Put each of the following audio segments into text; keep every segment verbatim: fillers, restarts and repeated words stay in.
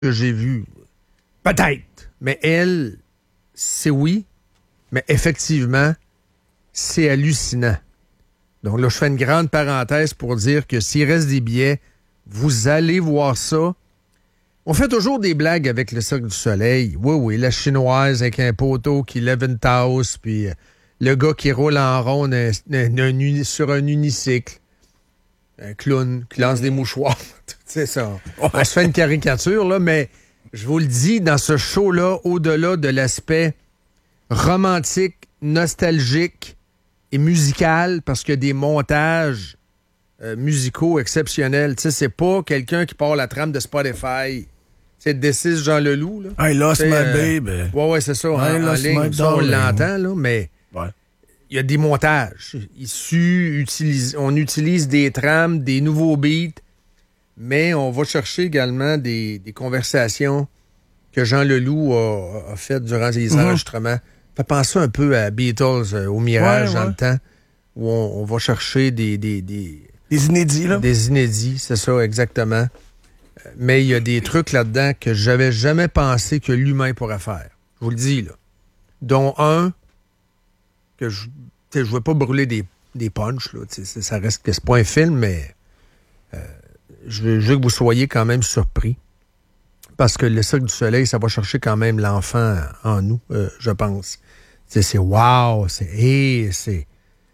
que j'ai vu. Peut-être. Mais elle, c'est oui. Mais effectivement, c'est hallucinant. Donc là, je fais une grande parenthèse pour dire que s'il reste des billets, vous allez voir ça. On fait toujours des blagues avec le Cirque du Soleil. Oui, oui, la chinoise avec un poteau qui lève une tasse, puis le gars qui roule en rond un, un, un uni, sur un unicycle. Un clown qui lance des mouchoirs. C'est ça. On se fait une caricature, là, mais je vous le dis, dans ce show-là, au-delà de l'aspect romantique, nostalgique et musical, parce qu'il y a des montages euh, musicaux exceptionnels. Tu sais, c'est pas quelqu'un qui part la trame de Spotify. C'est This is Jean Leloup, là. I lost my euh, baby. Ouais, ouais, c'est ça. En, en ligne, ça, on l'entend, là, mais ouais. Il y a des montages issus, utilise, on utilise des trames, des nouveaux beats, mais on va chercher également des, des conversations que Jean Leloup a, a faites durant les mm-hmm. enregistrements. Ça fait penser un peu à Beatles, euh, au Mirage, ouais, dans ouais. le temps, où on, on va chercher des... Des, des, des inédits, là. Des inédits, c'est ça, exactement. Mais il y a des trucs là-dedans que j'avais jamais pensé que l'humain pourrait faire. Je vous le dis, là. Dont un... que je ne veux pas brûler des, des punchs, là, ça reste que c'est pas un film, mais euh, je, veux, je veux que vous soyez quand même surpris. Parce que le Cirque du Soleil, ça va chercher quand même l'enfant en nous, euh, je pense. T'sais, c'est wow, c'est hey, c'est.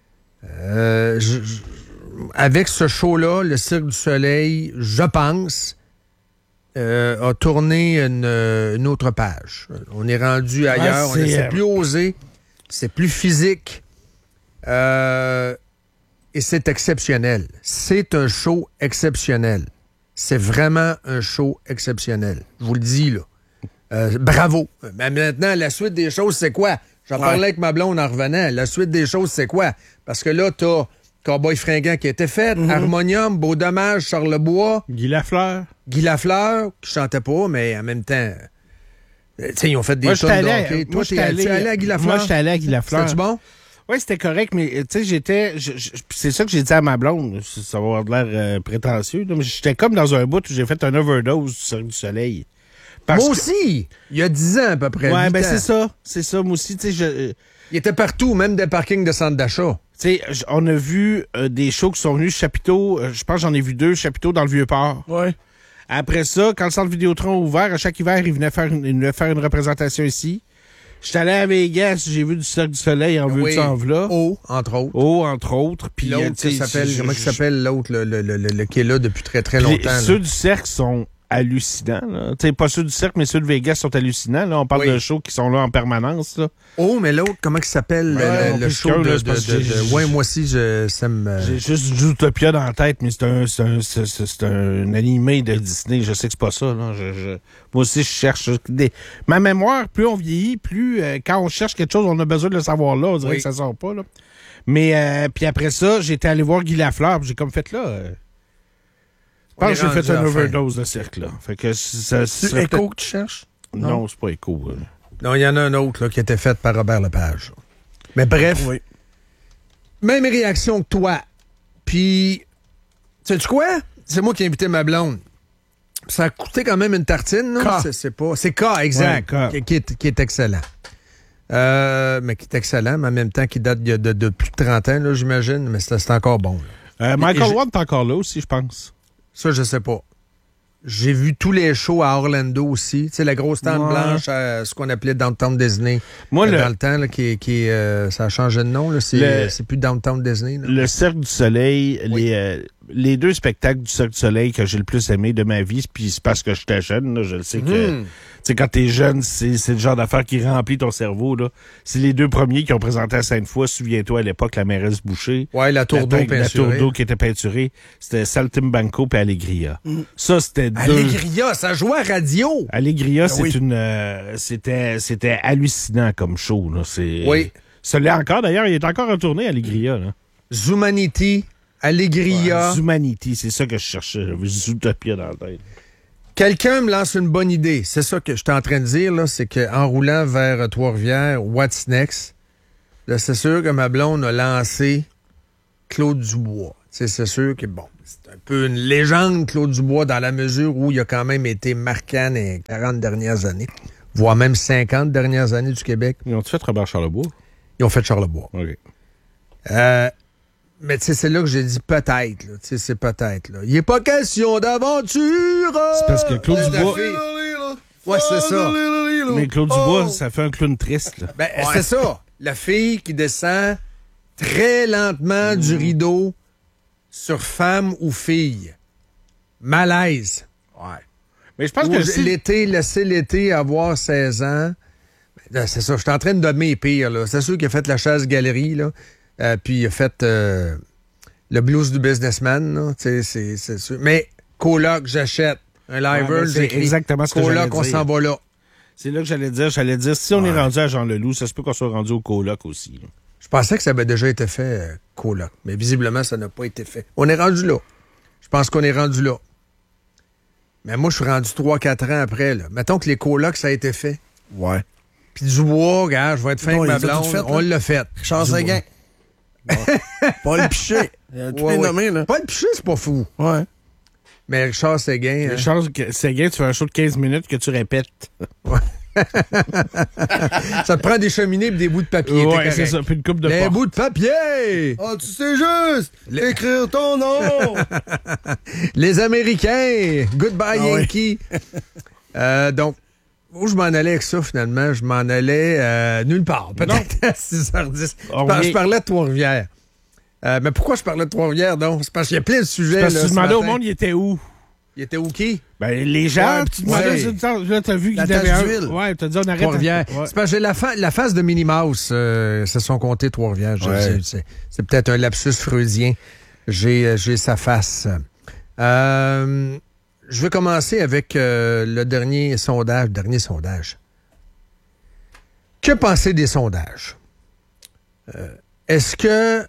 Euh, je, je, avec ce show-là, le Cirque du Soleil, je pense, euh, a tourné une, une autre page. On est rendu ailleurs, ouais, c'est, on est, c'est plus osé. C'est plus physique euh, et c'est exceptionnel. C'est un show exceptionnel. C'est vraiment un show exceptionnel. Je vous le dis, là. Euh, bravo. Mais maintenant, la suite des choses, c'est quoi? J'en ouais. parlais avec ma blonde en revenant. La suite des choses, c'est quoi? Parce que là, t'as Cowboy Fringant qui a été fait, mm-hmm. Harmonium, Beau Dommage, Charlebois. Guy Lafleur. Guy Lafleur, qui chantait pas, mais en même temps... T'sais, ils ont fait des tonnes d'hockey. Toi, t'es allé, allé à Guy Lafleur? Moi, j'étais allé à Guy Lafleur. C'était bon? Oui, c'était correct, mais tu sais, j'étais... Je, je, c'est ça que j'ai dit à ma blonde. Ça va avoir l'air euh, prétentieux. Là, mais j'étais comme dans un bout où j'ai fait un overdose du Cirque du Soleil. Parce moi aussi! Que... Il y a dix ans à peu près. Ouais, ben c'est ça. C'est ça, moi aussi. Tu sais, je... Il était partout, même des parkings de centres d'achat. Tu sais, on a vu euh, des shows qui sont venus Chapiteau. Euh, je pense que j'en ai vu deux, Chapiteau dans le Vieux-Port. Ouais. Après ça, quand le centre Vidéotron a ouvert, à chaque hiver, il venait faire une, il venait faire une représentation ici. J'étais allé à Vegas, j'ai vu du Cirque du Soleil en oui. vue de en là. Oh, entre autres. Oh, entre autres. Puis l'autre, qui s'appelle, comment il s'appelle l'autre, le, le, le, le, qui est là depuis très, très longtemps? Les, ceux du Cirque sont hallucinants. Tu sais, pas ceux du Cirque, mais ceux de Vegas sont hallucinants. Là, on parle oui. de shows qui sont là en permanence. Là. Oh, mais l'autre, comment il s'appelle ouais, le, le show de... de, de, de, de ouais, moi aussi, je, ça me... J'ai juste Zootopia dans la tête, mais c'est un, c'est un, c'est, c'est un animé de Disney. Je sais que c'est pas ça. Là. Je, je, moi aussi, je cherche... Des... Ma mémoire, plus on vieillit, plus euh, quand on cherche quelque chose, on a besoin de le savoir là. On dirait oui. que ça sort pas. Là. Mais euh, puis après ça, j'étais allé voir Guy Lafleur. J'ai comme fait là... Euh, Je pense que j'ai fait un overdose de cirque, là. Fait que ça, c'est ça Echo que tu cherches? Non, non c'est pas Echo. Euh. Non, il y en a un autre là, qui a été fait par Robert Lepage. Mais bref, oui. Même réaction que toi. Puis, sais-tu quoi? C'est moi qui ai invité ma blonde. Ça a coûté quand même une tartine, non? C'est, c'est pas... C'est K, exact, ouais, K. Qui, qui, est, qui est excellent. Euh, mais qui est excellent, mais en même temps qui date de, de, de plus de trente ans, là, j'imagine. Mais c'est, c'est encore bon. Euh, Michael Ward est encore là aussi, je pense. Ça, je sais pas. J'ai vu tous les shows à Orlando aussi. Tu sais, la grosse tente ouais. blanche, à ce qu'on appelait Downtown Disney. Moi, le... Dans le temps, là, qui, qui, euh, ça a changé de nom. Là. C'est, le... c'est plus Downtown Disney. Là. Le Cirque du Soleil, oui. les, euh, les deux spectacles du Cirque du Soleil que j'ai le plus aimé de ma vie, puis c'est parce que j'étais jeune. Là, je le sais que... Mm. Tu sais, quand t'es jeune, c'est, c'est le genre d'affaire qui remplit ton cerveau. Là. C'est les deux premiers qui ont présenté à Sainte-Foy. Souviens-toi, à l'époque, la mairesse Boucher. Ouais, la tour d'eau peinturée. La tour d'eau qui était peinturée. C'était Saltimbanco puis Allegria. Mm. Ça, c'était deux... Allegria, ça jouait à radio! Allegria, ah, c'est oui. une... Euh, c'était, c'était hallucinant comme show. Là. C'est, oui. Ça l'est encore, d'ailleurs. Il est encore retourné, Allegria. Là. Zumanity, Allegria... Ouais, Zumanity, c'est ça que je cherchais. J'avais Zootopia dans la tête. Quelqu'un me lance une bonne idée. C'est ça que je suis en train de dire, là, c'est qu'en roulant vers Trois-Rivières, What's Next, là, c'est sûr que ma blonde a lancé Claude Dubois. T'sais, c'est sûr que, bon, c'est un peu une légende, Claude Dubois, dans la mesure où il a quand même été marquant les quarante dernières années, voire même cinquante dernières années du Québec. Ils ont-tu fait Robert Charlebois? Ils ont fait Charlebois. OK. Euh, mais tu sais, c'est là que j'ai dit peut-être. Tu sais, c'est peut-être. Là. Il n'est pas question d'aventure. C'est parce que Claude Dubois... Ouais, c'est ça. Mais Claude Dubois, oh. ça fait un clown triste. Là. Ben, ouais. C'est ça. La fille qui descend très lentement mmh. du rideau sur femme ou fille. Malaise. Ouais. Mais je pense ou que si... l'été, laisser l'été avoir seize ans. Ben, c'est ça. Je suis en train de nommer les pires. Là. C'est sûr qu'il a fait la chasse-galerie, là. Euh, puis il a fait euh, le blues du businessman. Là. C'est, c'est sûr. Mais coloc, j'achète. Un liver, ouais, c'est exactement ce que j'allais dire. Coloc, on s'en va là. C'est là que j'allais dire. J'allais dire, si on ouais. est rendu à Jean Leloup, ça se peut qu'on soit rendu au coloc aussi. Là. Je pensais que ça avait déjà été fait, euh, coloc. Mais visiblement, ça n'a pas été fait. On est rendu là. Je pense qu'on est rendu là. Mais moi, je suis rendu trois quatre ans après. Là. Mettons que les colocs, ça a été fait. Ouais. Puis Dubois, gars, je vais être fin avec ma blonde. Fait, on l'a fait. Charles Séguin. Paul Piché. Il a tout ouais, nommé, là. Paul Piché, c'est pas fou. Ouais. Mais Richard Séguin... Richard hein? Séguin, tu fais un show de quinze minutes que tu répètes. Ouais. Ça te prend des cheminées et des bouts de papier. Ouais, c'est ça. Puis une coupe de Les porte. Bouts de papier! Ah, oh, tu sais juste! Les... Écrire ton nom! Les Américains! Goodbye, ah, Yankee! Oui. euh, donc, où je m'en allais avec ça, finalement? Je m'en allais euh, nulle part. Peut-être à six heures dix. Oh, je, oui. je parlais de Trois-Rivières. Euh, mais pourquoi je parlais de Trois-Rivières, donc? C'est parce qu'il y a plein de sujets. Parce là, que tu demandais au monde, il était où? Il était où qui? Ben, les gens. Ouais, tu demandais, ouais. là, t'as vu qu'il y avait un... Ouais, t'as dit, on arrête. Trois-Rivières. Ouais. C'est parce que j'ai la, fa... la face de Minnie Mouse, euh, c'est son comté Trois-Rivières. Ouais. C'est, c'est peut-être un lapsus freudien. J'ai, j'ai sa face. Euh, je vais commencer avec euh, le dernier sondage. Dernier sondage. Que penser des sondages? Euh, est-ce que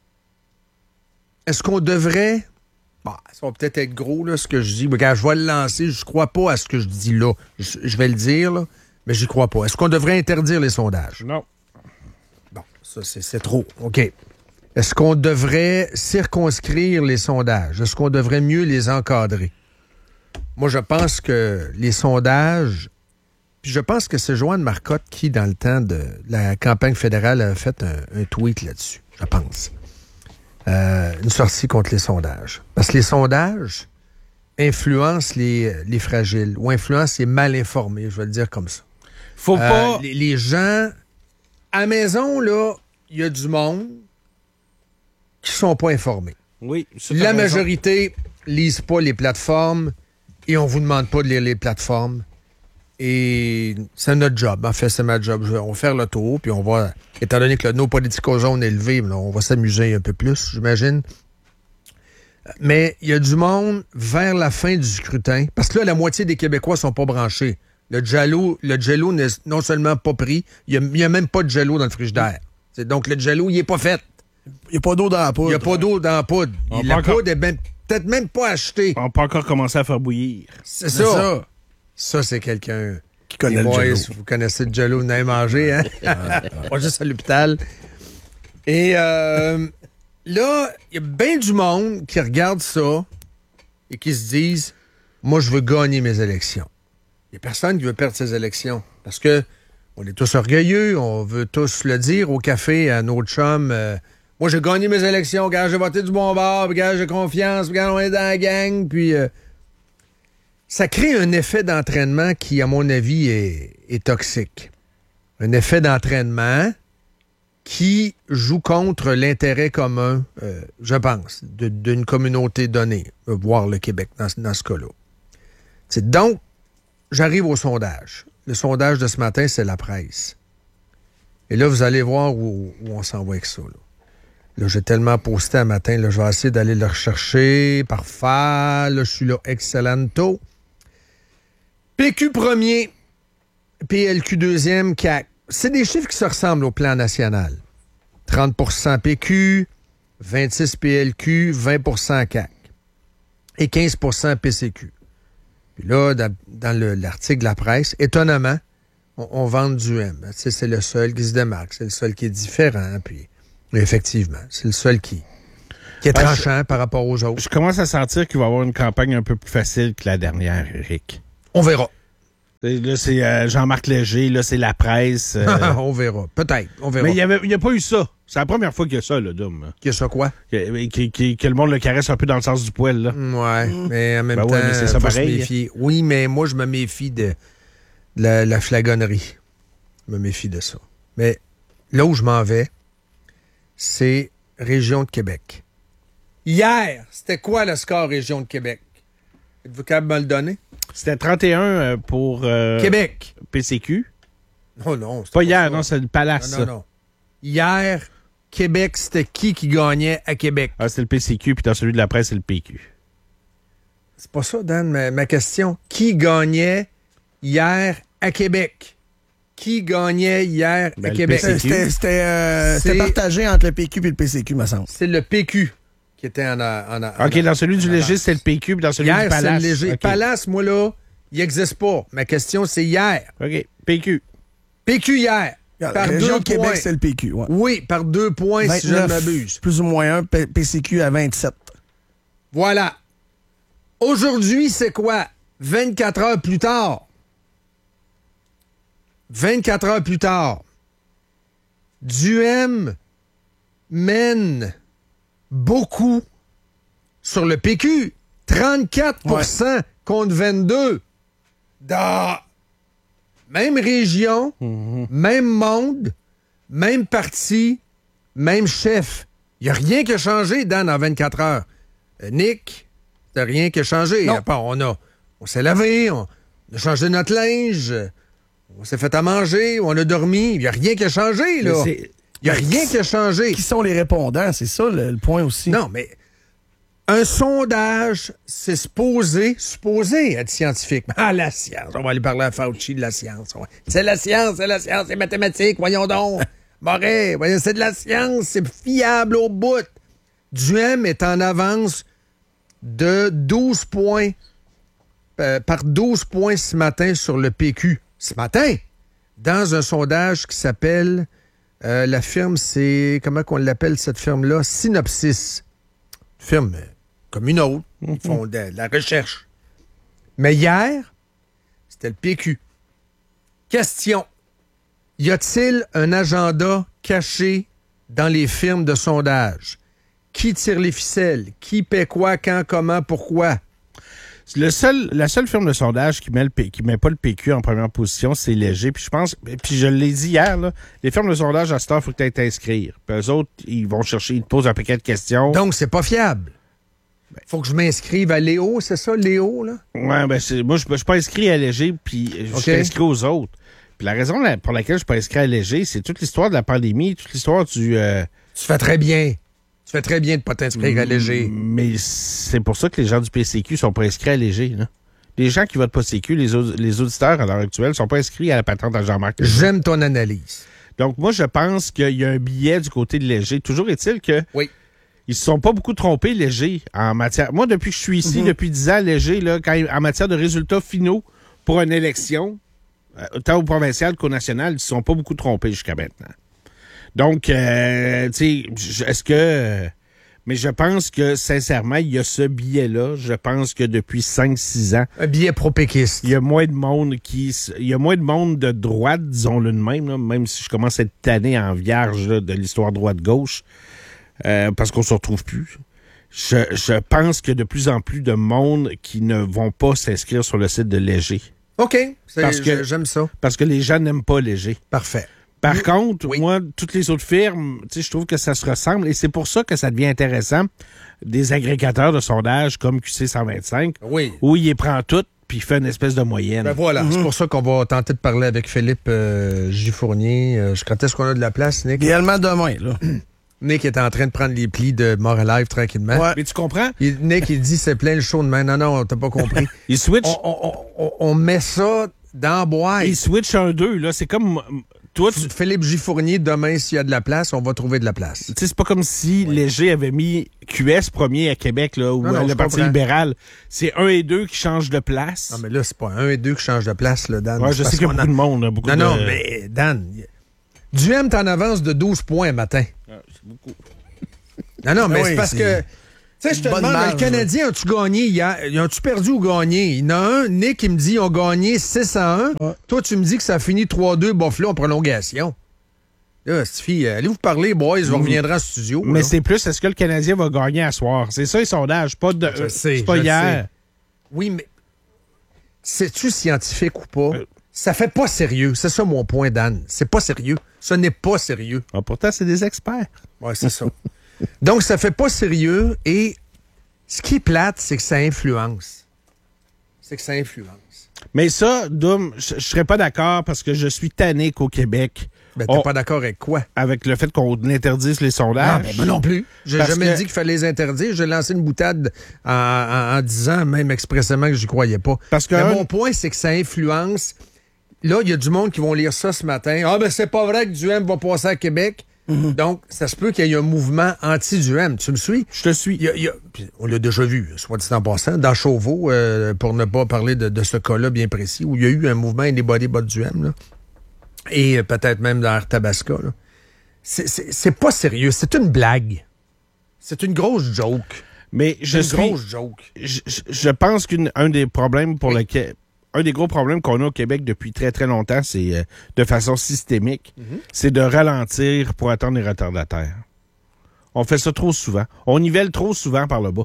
Est-ce qu'on devrait... Bon, ça va peut-être être gros, là, ce que je dis. Regarde, je vais le lancer. Je crois pas à ce que je dis là. Je, je vais le dire, là, mais j'y crois pas. Est-ce qu'on devrait interdire les sondages? Non. Bon, ça, c'est, c'est trop. OK. Est-ce qu'on devrait circonscrire les sondages? Est-ce qu'on devrait mieux les encadrer? Moi, je pense que les sondages... Puis je pense que c'est Joanne Marcotte qui, dans le temps de la campagne fédérale, a fait un, un tweet là-dessus. Je pense. Euh, une sortie contre les sondages. Parce que les sondages influencent les, les fragiles ou influencent les mal informés, je vais le dire comme ça. Faut euh, pas... Les, les gens... À la maison, là, il y a du monde qui sont pas informés. Oui. La majorité lisent pas les plateformes et on vous demande pas de lire les plateformes. Et c'est notre job. En fait, c'est ma job. On va faire le tour, puis on va... Étant donné que le no politico zone est élevé, on va s'amuser un peu plus, j'imagine. Mais il y a du monde vers la fin du scrutin, parce que là, la moitié des Québécois sont pas branchés. Le Jello, le Jello n'est non seulement pas pris, il n'y a, a même pas de Jello dans le frigidaire. C'est, donc, le Jello, il n'est pas fait. Il n'y a pas d'eau dans la poudre. Il n'y a pas d'eau dans la poudre. La encore... poudre est ben, peut-être même pas achetée. On peut encore commencer à faire bouillir. C'est, c'est ça. ça. Ça, c'est quelqu'un qui connaît le Jello. Vous connaissez le Jello, vous n'avez mangé, hein? Pas juste à l'hôpital. Et euh, là, il y a bien du monde qui regarde ça et qui se disent, moi, je veux gagner mes élections. Il n'y a personne qui veut perdre ses élections. Parce que on est tous orgueilleux, on veut tous le dire au café à nos chums. Euh, moi, j'ai gagné mes élections, regarde, j'ai voté du bon bord, regarde, j'ai confiance, regarde, on est dans la gang, puis... Euh, ça crée un effet d'entraînement qui, à mon avis, est, est toxique. Un effet d'entraînement qui joue contre l'intérêt commun, euh, je pense, de, d'une communauté donnée, voire le Québec dans, dans ce cas-là. C'est donc, j'arrive au sondage. Le sondage de ce matin, c'est la presse. Et là, vous allez voir où, où on s'en va avec ça. Là, là j'ai tellement posté un matin, là, je vais essayer d'aller le rechercher par faire. Là, je suis là, excellento. P Q premier, P L Q deuxième, C A Q. C'est des chiffres qui se ressemblent au plan national. trente pour cent P Q, vingt-six P L Q, vingt pour cent C A Q et quinze pour cent P C Q. Puis là, dans, dans le, l'article de la presse, étonnamment, on, on vend du M. Tu sais, c'est le seul qui se démarque, c'est le seul qui est différent. Puis, effectivement, c'est le seul qui... Qui est Ah, tranchant par rapport aux autres. Je commence à sentir qu'il va y avoir une campagne un peu plus facile que la dernière, Éric. On verra. Et là, c'est euh, Jean-Marc Léger, là, c'est la presse. euh, On verra. Peut-être. On verra. mais il n'y a pas eu ça. C'est la première fois qu'il y a ça, le Dom. hein. Qu'il y a ça quoi? Que, qui- qui- que le monde le caresse un peu dans le sens du poil, là. Ouais, mais en même Ben temps, ouais, mais c'est ça faut pareil. se méfier. Oui, mais moi, je me méfie de, de la, la flagonnerie. Je me méfie de ça. Mais là où je m'en vais, c'est Région de Québec. Hier, c'était quoi le score Région de Québec? Êtes-vous capable de me le donner? C'était trente et un euh, pour euh, Québec. P C Q. Oh non, c'était Pas hier, ça. non, c'est le Palace. Non, non, non. Hier, Québec, c'était qui qui gagnait à Québec? Ah, c'est le P C Q, puis dans celui de la presse, c'est le P Q. C'est pas ça, Dan, ma, ma question. Qui gagnait hier à Québec? Qui gagnait hier Ben, à le Québec? P C Q. C'était c'était, euh, c'était C'est- partagé entre le P Q et le P C Q, me semble. C'est le P Q qui était en... en, en OK, dans celui du Léger, c'est le P Q, puis dans celui Hier, du c'est Palace. le léger. OK. Palace, moi, là, il n'existe pas. Ma question, c'est hier. OK, P Q. P Q hier. La Par région deux de Québec, points. c'est le P Q. Ouais. Oui, par deux points, si je ne vingt-neuf, m'abuse. plus ou moins un, P- PCQ à vingt-sept. Voilà. Aujourd'hui, c'est quoi? vingt-quatre heures plus tard. vingt-quatre heures plus tard. Duhem mène beaucoup sur le P Q. trente-quatre pour cent contre vingt-deux. Dans même région, même monde, même parti, même chef. Il n'y a rien qui a changé, Dan, en vingt-quatre heures. Euh, Nick, il n'y a rien qui a changé. Non. À part, on a, on s'est lavé, on a changé notre linge, on s'est fait à manger, on a dormi. Il n'y a rien qui a changé, là. Mais c'est- Il n'y a rien qui a changé. Qui sont les répondants? C'est ça le, le point aussi. Non, mais un sondage, c'est supposé, supposé être scientifique. Ah, la science. On va aller parler à Fauci de la science. Ouais. C'est la science, c'est la science, c'est mathématique, voyons donc. Moret, voyons, c'est de la science, c'est fiable au bout. Duhem est en avance de douze points, euh, par douze points ce matin sur le P Q. Ce matin, dans un sondage qui s'appelle, euh, la firme, c'est, comment qu'on l'appelle cette firme-là? Synopsis. Firme euh, comme une autre. Ils font de, de la recherche. Mais hier, c'était le P Q. Question. Y a-t-il un agenda caché dans les firmes de sondage? Qui tire les ficelles? Qui paie quoi, quand, comment, pourquoi? Le seul, la seule firme de sondage qui met, le P- qui met pas le P Q en première position, c'est Léger. Puis je pense, puis je l'ai dit hier, là, les firmes de sondage à cette heure, il faut que tu ailles t'inscrire. Puis eux autres, ils vont chercher, ils te posent un paquet de questions. Donc, c'est pas fiable. Faut que je m'inscrive à Léo, c'est ça, Léo, là? Ouais, ben c'est, moi, je je suis pas inscrit à Léger, puis je OK. suis inscrit aux autres. Puis la raison la- pour laquelle je suis pas inscrit à Léger, c'est toute l'histoire de la pandémie, toute l'histoire du... euh, Tu fais très bien. Tu fais très bien de pas t'inscrire à Léger. Mais c'est pour ça que les gens du P C Q sont pas inscrits à Léger. Là. Les gens qui votent pas C Q, les, au- les auditeurs à l'heure actuelle, sont pas inscrits à la patente à Jean-Marc Léger. J'aime ton analyse. Donc moi, je pense qu'il y a un billet du côté de Léger. Toujours est-il que Oui. ils se sont pas beaucoup trompés, Léger, en matière... Moi, depuis que je suis ici, Mhm. depuis dix ans, Léger, là, quand, il- en matière de résultats finaux pour une élection, euh, autant au provincial qu'au national, ils se sont pas beaucoup trompés jusqu'à maintenant. Donc, euh, tu sais, j- est-ce que... euh, mais je pense que, sincèrement, il y a ce billet-là. Je pense que depuis cinq six ans, Un billet pro-péquiste. il y a moins de monde qui... s- Il y a moins de monde de droite, disons-le de même, là, même si je commence à être tanné en vierge là, de l'histoire droite-gauche, euh, parce qu'on se retrouve plus. Je, je pense qu'il y a de plus en plus de monde qui ne vont pas s'inscrire sur le site de Léger. OK. C'est- Parce que- J'aime ça. Parce que les gens n'aiment pas Léger. Parfait. Par Mm. contre, Oui. moi, toutes les autres firmes, tu sais, je trouve que ça se ressemble et c'est pour ça que ça devient intéressant des agrégateurs de sondage comme Q C cent vingt-cinq, Oui. où il les prend toutes puis il fait une espèce de moyenne. Ben voilà, c'est pour ça qu'on va tenter de parler avec Philippe euh, J. Fournier. Euh, je crois est-ce qu'on a de la place, Nick? Idéalement demain, là. Nick est en train de prendre les plis de Mort Alive tranquillement. Ouais. Mais tu comprends? Il- Nick, il dit c'est plein le show de main. Non, non, t'as pas compris. Il switch, on, on- on- on met ça dans la boîte. il switch un deux là. C'est comme toi, tu Philippe J. Fournier, demain, s'il y a de la place, on va trouver de la place. tu sais, c'est pas comme si Léger avait mis Q S premier à Québec, là, ou Non, non, euh, je le Parti comprends. libéral. C'est un et deux qui changent de place. Non, mais là, c'est pas un et deux qui changent de place, là, Dan. Ouais, C'est je parce sais qu'il y a qu'on beaucoup de monde. là, beaucoup Non, de... non, mais Dan, y- Duhem t'en avance de douze points matin. Ah, c'est beaucoup. Non, non, mais oui, c'est parce c'est... que... Tu sais, je te Bonne demande, marge, le Canadien, as-tu gagné hier? Ils ont-tu perdu ou gagné? Il y en a un, Nick, qui me dit ils ont gagné six à un. Ouais. Toi, tu me dis que ça a fini trois deux Buffalo en prolongation. Là, Stifi, allez vous parler, boys, on reviendra en studio. Mais là. c'est plus, est-ce que le Canadien va gagner à soir? C'est ça, les sondages. Pas de, Je euh, sais, c'est pas je hier. sais. Oui, mais c'est-tu scientifique ou pas? Euh. Ça fait pas sérieux. C'est ça mon point, Dan. C'est pas sérieux. Ce n'est pas sérieux. Ah, pourtant, c'est des experts. Ouais, c'est ça. Donc, ça fait pas sérieux et ce qui est plate, c'est que ça influence. C'est que ça influence. Mais ça, Doom, je je serais pas d'accord parce que je suis tanné qu'au Québec, Ben, t'es on- pas d'accord avec quoi? avec le fait qu'on interdise les Non, sondages. ben, moi non plus. J'ai Parce jamais que- dit qu'il fallait les interdire. J'ai lancé une boutade en, en- en disant, même expressément, que j'y croyais pas. Parce que Mais un- mon point, c'est que ça influence. Là, il y a du monde qui vont lire ça ce matin. Ah, ben, c'est pas vrai que Duhem va passer à Québec. Donc, ça se peut qu'il y ait un mouvement anti-Duhem. Tu me suis? Je te suis. Il y a- il y a- puis on l'a déjà vu, soit dit en passant, dans Chauveau, euh, pour ne pas parler de, de ce cas-là bien précis, où il y a eu un mouvement Anybody But Duhem, là, et euh, peut-être même dans Arthabasca. Là. C'est, c'est, c'est pas sérieux, c'est une blague. C'est une grosse joke. Mais C'est je une suis. grosse joke. Je, je- je pense qu'un des problèmes pour lequel. Un des gros problèmes qu'on a au Québec depuis très, très longtemps, c'est euh, de façon systémique, c'est de ralentir pour attendre les retardataires. On fait ça trop souvent. On nivelle trop souvent par le bas.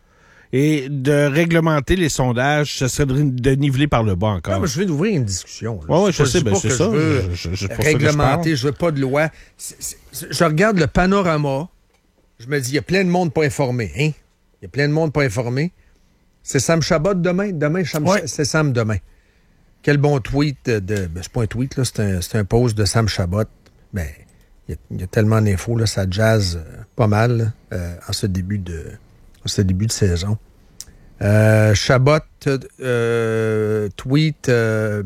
Et de réglementer les sondages, ce serait de, de niveler par le bas encore. Non, mais je viens d'ouvrir une discussion. là. Ouais, ouais, je dis sais, pas ben, c'est que ça. Je veux Je- je- je- pour ça que je réglementer, parle. je veux pas de loi. C'est- c'est- je regarde le panorama, je me dis, il y a plein de monde pas informé. Hein? Il y a plein de monde pas informé. C'est Sam Chabot demain? Demain, Sam- Ouais. c'est Sam demain. Quel bon tweet de... de- ben, c'est pas un tweet, là, c'est un, c'est un post de Sam Chabot. Ben, il y a, il y a tellement d'infos, là, ça jazz euh, pas mal là, euh, en ce début de, en ce début de saison. Euh, Chabot euh, tweet... euh,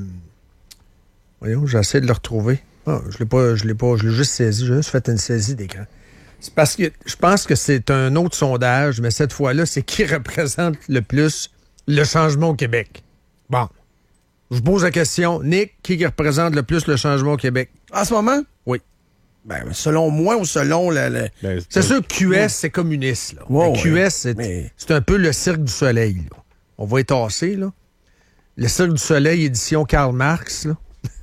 voyons, j'essaie de le retrouver. Ah, je l'ai pas, je l'ai pas, je l'ai juste saisi, j'ai juste fait une saisie d'écran. C'est parce que je pense que c'est un autre sondage, mais cette fois-là, c'est qui représente le plus le changement au Québec. Bon. Je vous pose la question. Nick, qui représente le plus le changement au Québec? En ce moment? Oui. Ben, selon moi ou selon le... le- Ben, C'est sûr que Q S, c'est communiste. Là. Ouais, Mais Q S, c'est, mais- c'est un peu le Cirque du Soleil. Là. On va étasser, là. Le Cirque du Soleil, édition Karl Marx, là.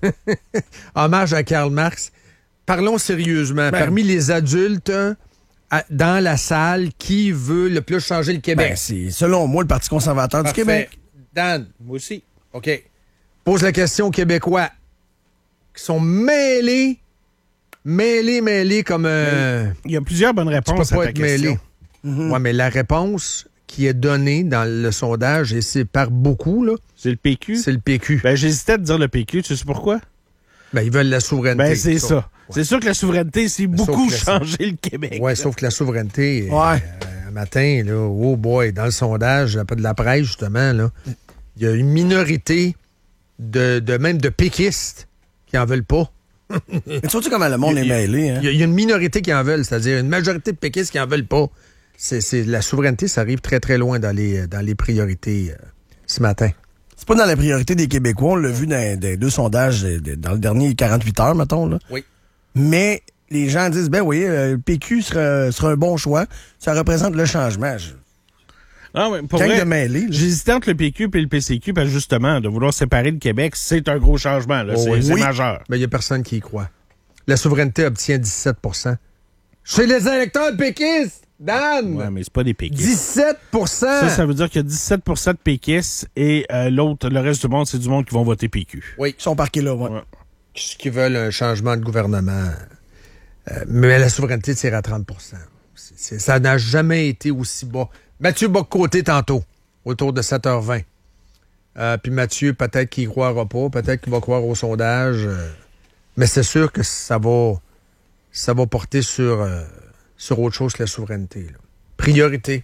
Hommage à Karl Marx. Parlons sérieusement. Ben- Parmi les adultes à- dans la salle, qui veut le plus changer le Québec? Ben, c'est selon moi le Parti conservateur Parfait. du Québec. Dan, moi aussi. OK. Pose la question aux Québécois qui sont mêlés, mêlés, mêlés comme... euh, Il y a plusieurs bonnes tu réponses peux pas à ta être mêlé. question. Ouais, mais la réponse qui est donnée dans le sondage, et c'est par beaucoup, là, C'est le P Q? c'est le P Q. Ben, j'hésitais à te dire le P Q. Tu sais pourquoi? Ben, ils veulent la souveraineté. Ben, c'est ça. C'est sûr que la souveraineté, c'est beaucoup que la- changer le Québec. Ouais, sauf que la souveraineté, Ouais. euh, un matin, là, oh boy, dans le sondage, pas de la presse, justement, là, il y a une minorité de, de même de péquistes qui en veulent pas. Mais tu vois-tu comment le monde est mêlé, hein? Il y, a, il y a une minorité qui en veulent, c'est-à-dire une majorité de péquistes qui en veulent pas. C'est, c'est, la souveraineté, ça arrive très, très loin dans les, dans les priorités euh, ce matin. C'est pas dans la priorité des Québécois. On l'a vu dans les deux sondages de- de- dans le dernier quarante-huit heures, mettons. Là. Oui. Mais les gens disent, ben oui, euh, le P Q sera, sera un bon choix. Ça représente le changement. Je... Non, mais pour Gang vrai, de mêlés, là. j'hésitais entre le P Q et le P C Q parce que justement, de vouloir séparer le Québec, c'est un gros changement. Là. Oh c'est oui. c'est Oui. majeur. Mais il n'y a personne qui y croit. La souveraineté obtient dix-sept pour cent. Chez les électeurs péquistes, Dan! Ouais, mais c'est pas des péquistes. dix-sept pour cent! Ça, ça veut dire qu'il y a dix-sept pour cent de péquistes et euh, l'autre, le reste du monde, c'est du monde qui vont voter P Q. Oui. Ils sont parqués là, ouais. Ouais. Qui veulent un changement de gouvernement. Euh, mais la souveraineté tire à trente pour cent. C'est- c'est- ça n'a jamais été aussi bas. Mathieu Bock-Côté tantôt, autour de sept heures vingt. Euh, puis Mathieu, peut-être qu'il y croira pas, peut-être qu'il va croire au sondage. euh, mais c'est sûr que ça va, ça va porter sur, euh, sur autre chose que la souveraineté. Là. Priorité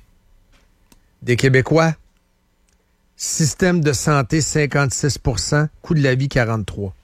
des Québécois. Système de santé, cinquante-six pour cent. Coût de la vie, quarante-trois.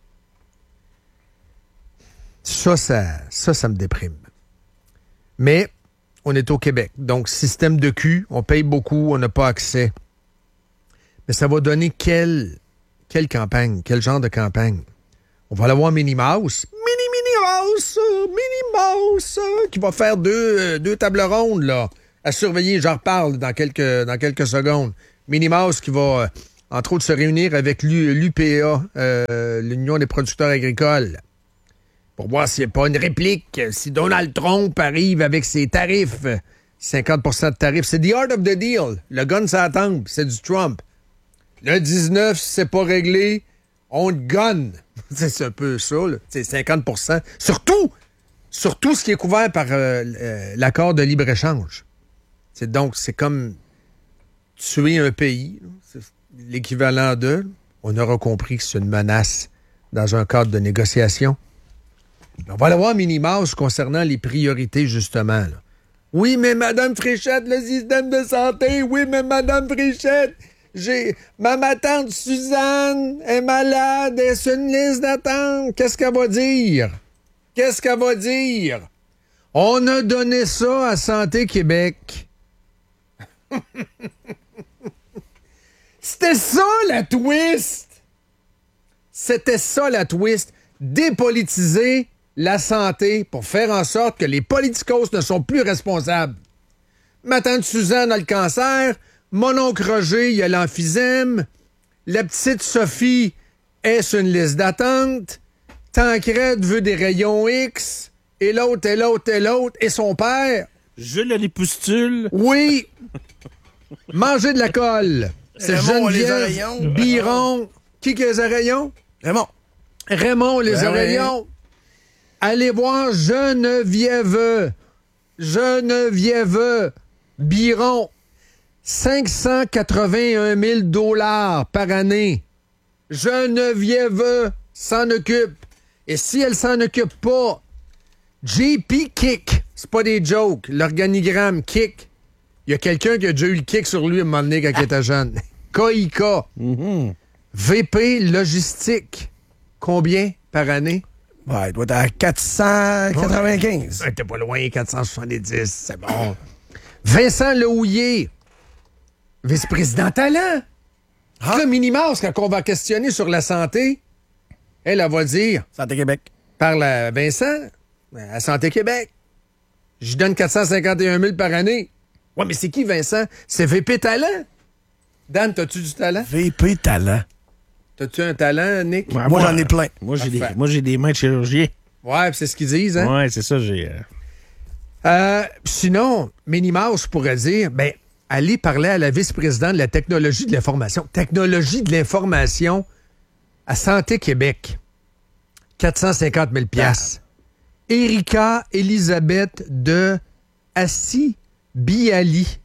Ça, ça, ça, ça me déprime. Mais on est au Québec. Donc, système de cul, on paye beaucoup, on n'a pas accès. Mais ça va donner quelle, quelle campagne, quel genre de campagne? On va l'avoir Minnie Mouse. Mini, Mini Mouse, Minnie Mouse, qui va faire deux, deux tables rondes, là, à surveiller. J'en reparle dans quelques, dans quelques secondes. Minnie Mouse qui va, entre autres, se réunir avec l'U P A, euh, l'Union des producteurs agricoles, pour voir s'il n'y a pas une réplique, si Donald Trump arrive avec ses tarifs, cinquante pour cent de tarifs. C'est the art of the deal. Le gun, ça attend, c'est du Trump. Le dix-neuf, si c'est pas réglé, on te gonne. C'est un peu ça, là. C'est cinquante pour cent. Surtout, surtout ce qui est couvert par euh, l'accord de libre-échange. C'est donc, c'est comme tuer un pays. C'est l'équivalent de. On aura compris que c'est une menace dans un cadre de négociation. On va aller voir Minnie Mouse concernant les priorités, justement. Là. Oui, mais Madame Fréchette, le système de santé. Oui, mais Madame Fréchette, j'ai ma, ma tante Suzanne est malade, elle est sur une liste d'attente. Qu'est-ce qu'elle va dire? Qu'est-ce qu'elle va dire? On a donné ça à Santé Québec. C'était ça, la twist! C'était ça, la twist. Dépolitiser la santé pour faire en sorte que les politicos ne sont plus responsables. Ma tante Suzanne a le cancer, mon oncle Roger, il a l'emphysème, la petite Sophie est sur une liste d'attente, Tancred veut des rayons X, et l'autre, et l'autre, et l'autre, et son père. Jules a les pustules. Oui. Manger de la colle. C'est Raymond, les Geneviève oreillons. Biron. Qui qui a les oreillons? Raymond. Raymond, les Ben oreillons. Oui. Allez voir Geneviève. Geneviève Biron. cinq cent quatre-vingt-un mille dollars par année. Geneviève s'en occupe. Et si elle s'en occupe pas, J P Kick, c'est pas des jokes, l'organigramme Kick, il y a quelqu'un qui a déjà eu le kick sur lui à un moment donné quand il était jeune. K I K. Mm-hmm. V P Logistique. Combien par année? Ouais, il doit être à quatre cent quatre-vingt-quinze. Ouais, t'es pas loin, quatre cent soixante-dix, c'est bon. Vincent Lehouillier, vice-président talent. Ah. Le Minnie Mouse, quand on va questionner sur la santé, elle, elle va dire... Santé Québec. Parle à Vincent, à Santé Québec. Je donne quatre cent cinquante et un mille par année. Ouais, mais c'est qui, Vincent? C'est V P Talent. Dan, t'as-tu du talent? V P Talent. T'as-tu un talent, Nick? Ouais, moi, moi, j'en ai plein. Moi, j'ai des, moi, j'ai des mains de chirurgien. Ouais, c'est ce qu'ils disent, hein? Ouais, c'est ça, j'ai... Euh... Euh, sinon, Minnie Mouse pourrait dire, ben, allez parler à la vice-présidente de la technologie de l'information. Technologie de l'information à Santé Québec. quatre cent cinquante mille dollars. Erika Elisabeth de Assis-Biali.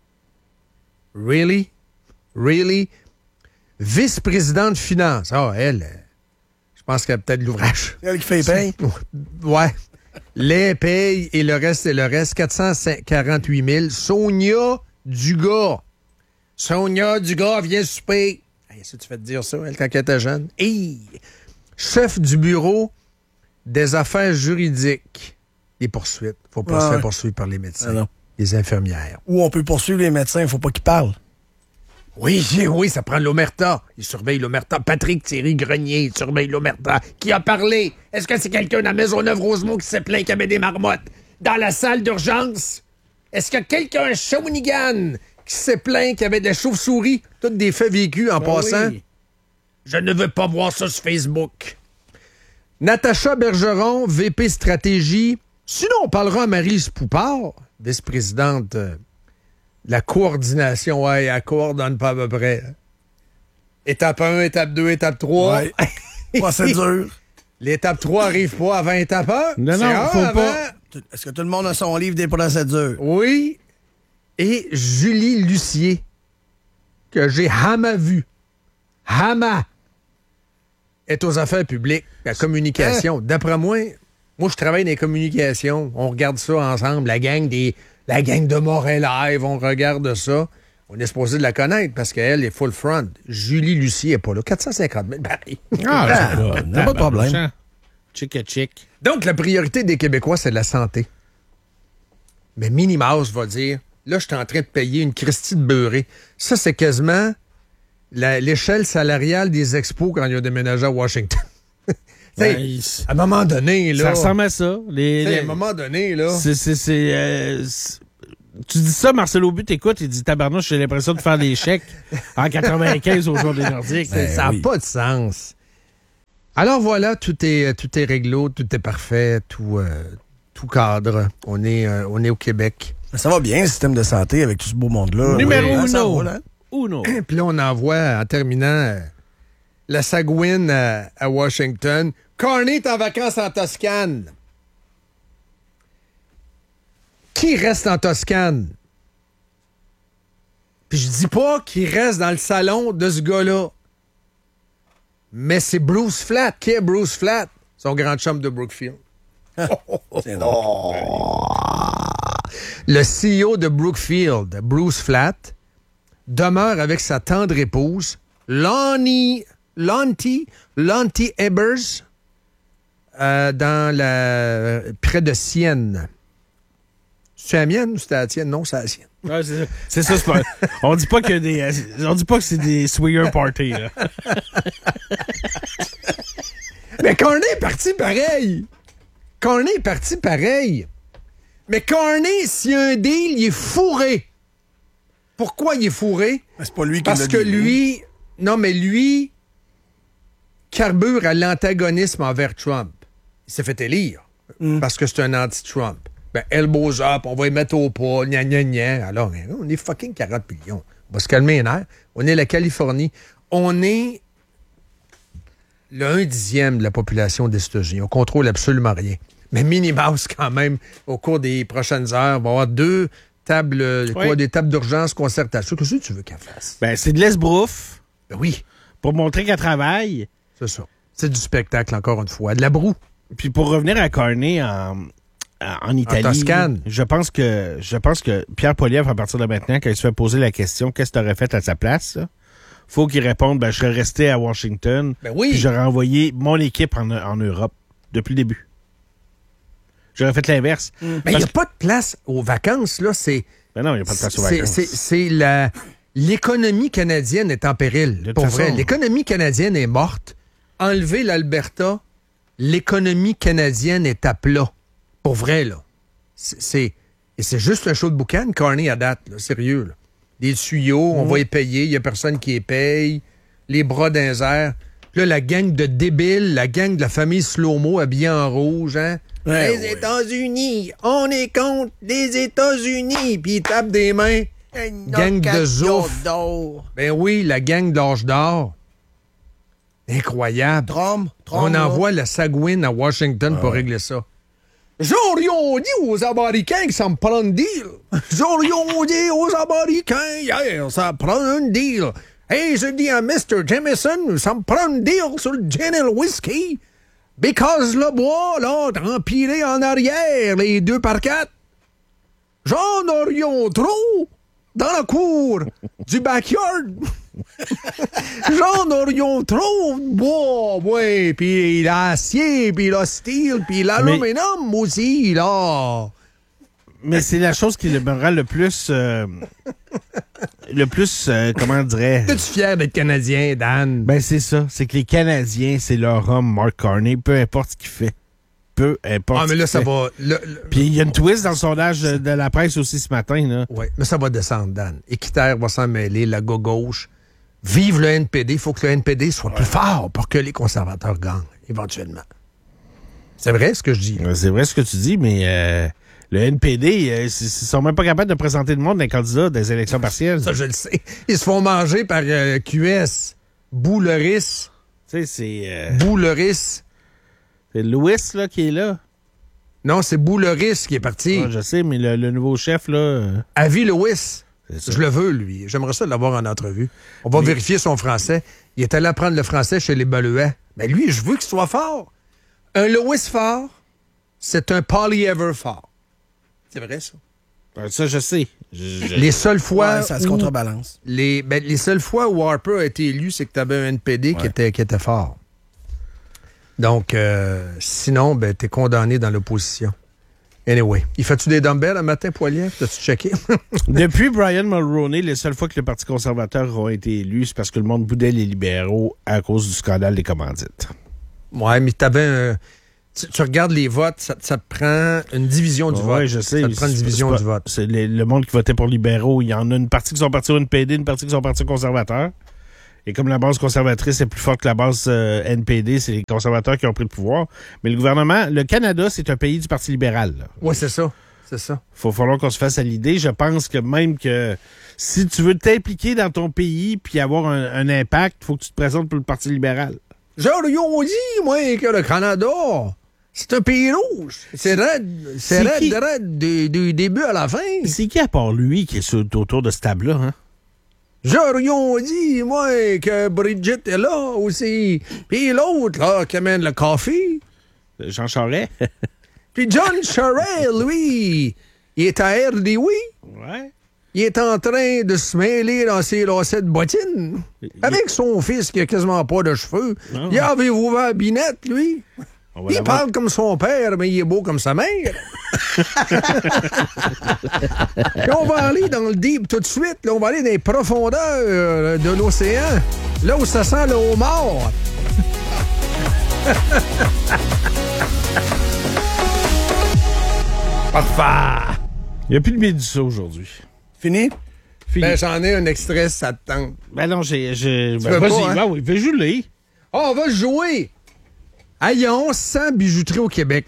Really? Really? Vice-présidente finance. Ah, oh, elle, je pense qu'elle a peut-être l'ouvrage. C'est elle qui fait les payes? Ouais. Les payes et le reste, c'est le reste. quatre cent quarante-huit mille. Sonia Dugas. Sonia Dugas vient souper. Hey, ça, tu fais te dire ça, elle, quand elle était jeune. Hey! Chef du bureau des affaires juridiques. Les poursuites. Faut pas ah, se faire ouais. poursuivre par les médecins. Ah, les infirmières. Ou on peut poursuivre les médecins, il faut pas qu'ils parlent. Oui, oui, ça prend l'omerta. Il surveille l'omerta. Patrick Thierry Grenier, il surveille l'omerta. Qui a parlé? Est-ce que c'est quelqu'un de la Maisonneuve-Rosemont qui s'est plaint qu'il y avait des marmottes dans la salle d'urgence? Est-ce qu'il y a quelqu'un à Shawinigan qui s'est plaint qu'il y avait des chauves-souris? Toutes des faits vécus en oh passant. Oui. Je ne veux pas voir ça sur Facebook. Natacha Bergeron, V P Stratégie. Sinon, on parlera à Maryse Poupard, vice-présidente de la coordination. Ouais, elle coordonne pas à peu près. Étape un, étape deux, étape trois. Ouais. Procédure. L'étape trois arrive pas avant étape un. Non, non, faut avant. pas. Est-ce que tout le monde a son livre des procédures? Oui. Et Julie Lucier, que j'ai hama vu. Hama est aux affaires publiques, la communication. Hein? D'après moi, moi, je travaille dans les communications. On regarde ça ensemble. La gang des, la gang de Morin Live, on regarde ça. On est supposé de la connaître parce qu'elle est full front. Julie Lucier n'est pas là. quatre cent cinquante mille, pareil. Ah, ah pas, pas de problème. Chick chick. Donc, la priorité des Québécois, c'est la santé. Mais Minnie Mouse va dire, là, je suis en train de payer une Christie de beurrée. Ça, c'est quasiment la, l'échelle salariale des expos quand ils ont déménagé à Washington. T'sais, Ben, à un moment donné, là... Ça ressemble à ça. Les, t'sais, les- à un moment donné, là... c'est, c'est, c'est, euh, c'est- tu dis ça, Marcel Aubu t'écoute, il dit tabarnouche, j'ai l'impression de faire des chèques en quatre-vingt-quinze au jour des Nordiques. Ben, ça n'a oui. pas de sens. Alors voilà, tout est, tout est réglo, tout est parfait, tout, euh, tout cadre. On est, euh, on est au Québec. Ça va bien, le système de santé, avec tout ce beau monde-là. Numéro Oui, hein, ça uno. roule, hein? Uno. Puis là, on envoie, en terminant, euh, la Sagouine à, à Washington. Carney est en vacances en Toscane. Qui reste en Toscane? Puis je dis pas qu'il reste dans le salon de ce gars-là. Mais c'est Bruce Flatt. Qui est Bruce Flatt? Son grand chum de Brookfield. C'est drôle. Le C E O de Brookfield, Bruce Flatt, demeure avec sa tendre épouse, Lonnie, Lonty, Lonty Ebers, euh, dans la, près de Sienne. C'est la mienne ou c'est la tienne? Non, c'est la sienne. Ouais, c'est ça. C'est ça, c'est pas. On dit pas que des. euh, On dit pas que c'est des swinger parties, là. Mais Carney est parti pareil. Carney est parti pareil. Mais Carney, s'il y a un deal, il est fourré. Pourquoi il est fourré? C'est pas lui qui Parce l'a que dit. lui... Non, mais lui carbure à l'antagonisme envers Trump. Il s'est fait élire Mm. parce que c'est un anti-Trump. Ben, elbows up, on va y mettre au pas, gna gna gna. Alors, on est fucking quarante millions. On va se calmer les nerfs. On est la Californie. On est le un dixième de la population des États-Unis. On contrôle absolument rien. Mais Minnie Mouse, quand même, au cours des prochaines heures, va avoir deux tables, euh, Oui. quoi, des tables d'urgence, concertation. Qu'est-ce que tu veux qu'elle fasse? Ben, c'est de l'esbrouf Ben oui, pour montrer qu'elle travaille. c'est ça. C'est du spectacle, encore une fois. De la broue. Puis pour revenir à Carney en, en Italie, Toscane. je pense que je pense que Pierre Poilievre, à partir de maintenant, quand il se fait poser la question qu'est-ce que tu aurais fait à sa place, là, faut qu'il réponde ben, je serais resté à Washington, Ben oui. puis j'aurais envoyé mon équipe en, en Europe depuis le début. J'aurais fait l'inverse. Mais il Parce n'y a que- pas de place aux vacances, là. C'est, Ben non, il n'y a pas de place aux c'est, vacances. c'est, c'est la... L'économie canadienne est en péril. De toute Pour façon. vrai, l'économie canadienne est morte. Enlever l'Alberta, l'économie canadienne est à plat. Pour vrai, là. C'est, c'est- et c'est juste un show de boucan, Carney à date, là. Sérieux, là. Des tuyaux, on va les payer, il n'y a personne qui les paye. Les bras dans les airs. Là, la gang de débiles, la gang de la famille Slow-Mo habillée en rouge, hein? Ouais, les ouais. États-Unis, on est contre les États-Unis, puis ils tapent des mains. Gang de zouf. Ben oui, la gang d'âge d'or. Incroyable. Trump, Trump. On là. envoie la Sagouine à Washington pour régler ça. J'aurais dit aux Américains que ça me prend un deal. J'aurais dit aux Américains hier, ça me prend un deal. Hey, je dis à mister Jameson, ça me prend un deal sur le gin et le whisky. Because le bois, là, empilé en arrière, les deux par quatre. J'en aurions trop dans la cour du backyard. J'en aurions trop de bois, ouais. Puis l'acier, puis le steel, puis l'aluminium aussi, là. Mais c'est la chose qui me rend le plus... euh, le plus, euh, comment on dirait... Es-tu fier d'être Canadien, Dan? Ben, c'est ça. C'est que les Canadiens, c'est leur homme, Mark Carney, peu importe ce qu'il fait. Peu importe Ah, mais ce là, qu'il ça fait. va... le- le- Puis il y a une twist dans le sondage de de la presse aussi ce matin, là. Oui, mais ça va descendre, Dan. Équiterre va s'en mêler, la gauche. Vive le N P D. Il faut que le N P D soit plus fort pour que les conservateurs gagnent, éventuellement. C'est vrai ce que je dis. Ouais, C'est vrai ce que tu dis, mais euh, le N P D, euh, ils ils sont même pas capables de présenter le monde d'un candidat des élections partielles. Ça, je le sais. Ils se font manger par euh, Q S. Bouleris. Tu sais, c'est euh, Bouleris. c'est Louis là, qui est là. Non, c'est Bouleris qui est parti. Ouais, je sais, mais le, le nouveau chef, là... euh, Avis Lewis. c'est ça. Je le veux, lui. J'aimerais ça l'avoir en entrevue. On va vérifier son français. Il est allé apprendre le français chez les Baluets. Mais lui, je veux qu'il soit fort. Un Lewis fort, c'est un Polyever fort. C'est vrai, ça. Ouais, Ça, je sais. Je- je- Les seules fois Ouais, ça se où- contrebalance. Les, ben, les seules fois où Harper a été élu, c'est que tu avais un N P D qui, Ouais. était, qui était fort. Donc, euh, sinon, ben, tu es condamné dans l'opposition. Anyway. Il fait-tu des dumbbells un matin, Poilier? T'as-tu checké? Depuis Brian Mulroney, les seules fois que le Parti conservateur a été élu, c'est parce que le monde boudait les libéraux à cause du scandale des commandites. Ouais, mais t'avais un... Tu, tu regardes les votes, ça, ça te prend une division du ouais, vote. Oui, je sais. Ça te prend une division pas, du vote. C'est les, le monde qui votait pour libéraux. Il y en a une partie qui sont partis au N P D, une partie qui sont partis au conservateur. Et comme la base conservatrice est plus forte que la base euh, N P D, c'est les conservateurs qui ont pris le pouvoir. Mais le gouvernement, le Canada, c'est un pays du Parti libéral. Oui, c'est ça. C'est ça. Il va falloir qu'on se fasse à l'idée. Je pense que même que si tu veux t'impliquer dans ton pays puis avoir un, un impact, il faut que tu te présentes pour le Parti libéral. Genre, ils ont dit, moi, que le Canada, c'est un pays rouge. C'est raide, c'est C'est raide, qui? raide, du, du début à la fin. C'est qui à part lui qui est sur, autour de ce table-là, hein? Genre, ils ont dit, moi, que Bridget est là aussi. Puis l'autre, là, qui amène le café. Jean Charest? Puis John Charest, lui, il est à R D oui. Ouais. Il est en train de se mêler dans ses lacets de bottines. Avec son fils qui a quasiment pas de cheveux. Non. Il avait ouvert la binette, lui. On va Il l'avoir. parle comme son père, mais il est beau comme sa mère. Puis on va aller dans le deep tout de suite. Là, on va aller dans les profondeurs euh, de l'océan. Là où ça sent le homard. Parfait. Il n'y a plus de Médusa aujourd'hui. Fini? Fini. Ben, j'en ai un extrait, ça te tente. Ben non, j'ai... j'ai Tu ben, veux vas-y, pas, hein? ben oui, fais jouer. Oh, on va jouer. Ah, il y a onze cents bijouteries au Québec.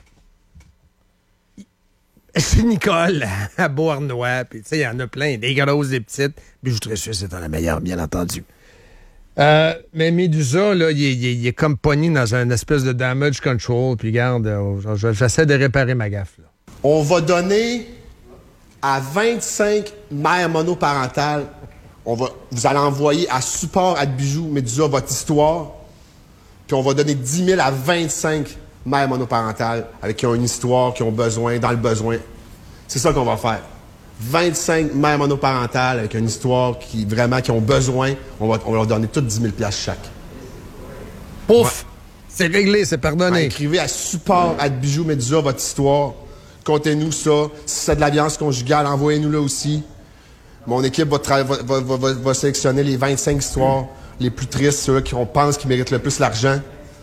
C'est Nicole à Beauharnois. Puis, tu sais, il y en a plein, des grosses, des petites. Bijouterie suisse étant la meilleure, bien entendu. Euh, mais Médusa, là, il est, il est- il est comme pogné dans un espèce de damage control. Puis, regarde, euh, j'essaie de réparer ma gaffe, là. On va donner à vingt-cinq mères monoparentales, on va, vous allez envoyer à support à bijoux Médusa votre histoire, puis on va donner dix mille à vingt-cinq mères monoparentales avec qui ont une histoire, qui ont besoin, dans le besoin. C'est ça qu'on va faire. vingt-cinq mères monoparentales avec une histoire qui vraiment qui ont besoin, on va, on va leur donner toutes dix mille piastres chaque. Pouf! C'est réglé, c'est pardonné. Écrivez à support à bijoux Médusa votre histoire. Contez-nous ça. Si c'est de la violence conjugale, envoyez-nous là aussi. Mon équipe va, tra- va, va, va, va- va sélectionner les vingt-cinq histoires les plus tristes, ceux qu'on pense qui méritent le plus l'argent.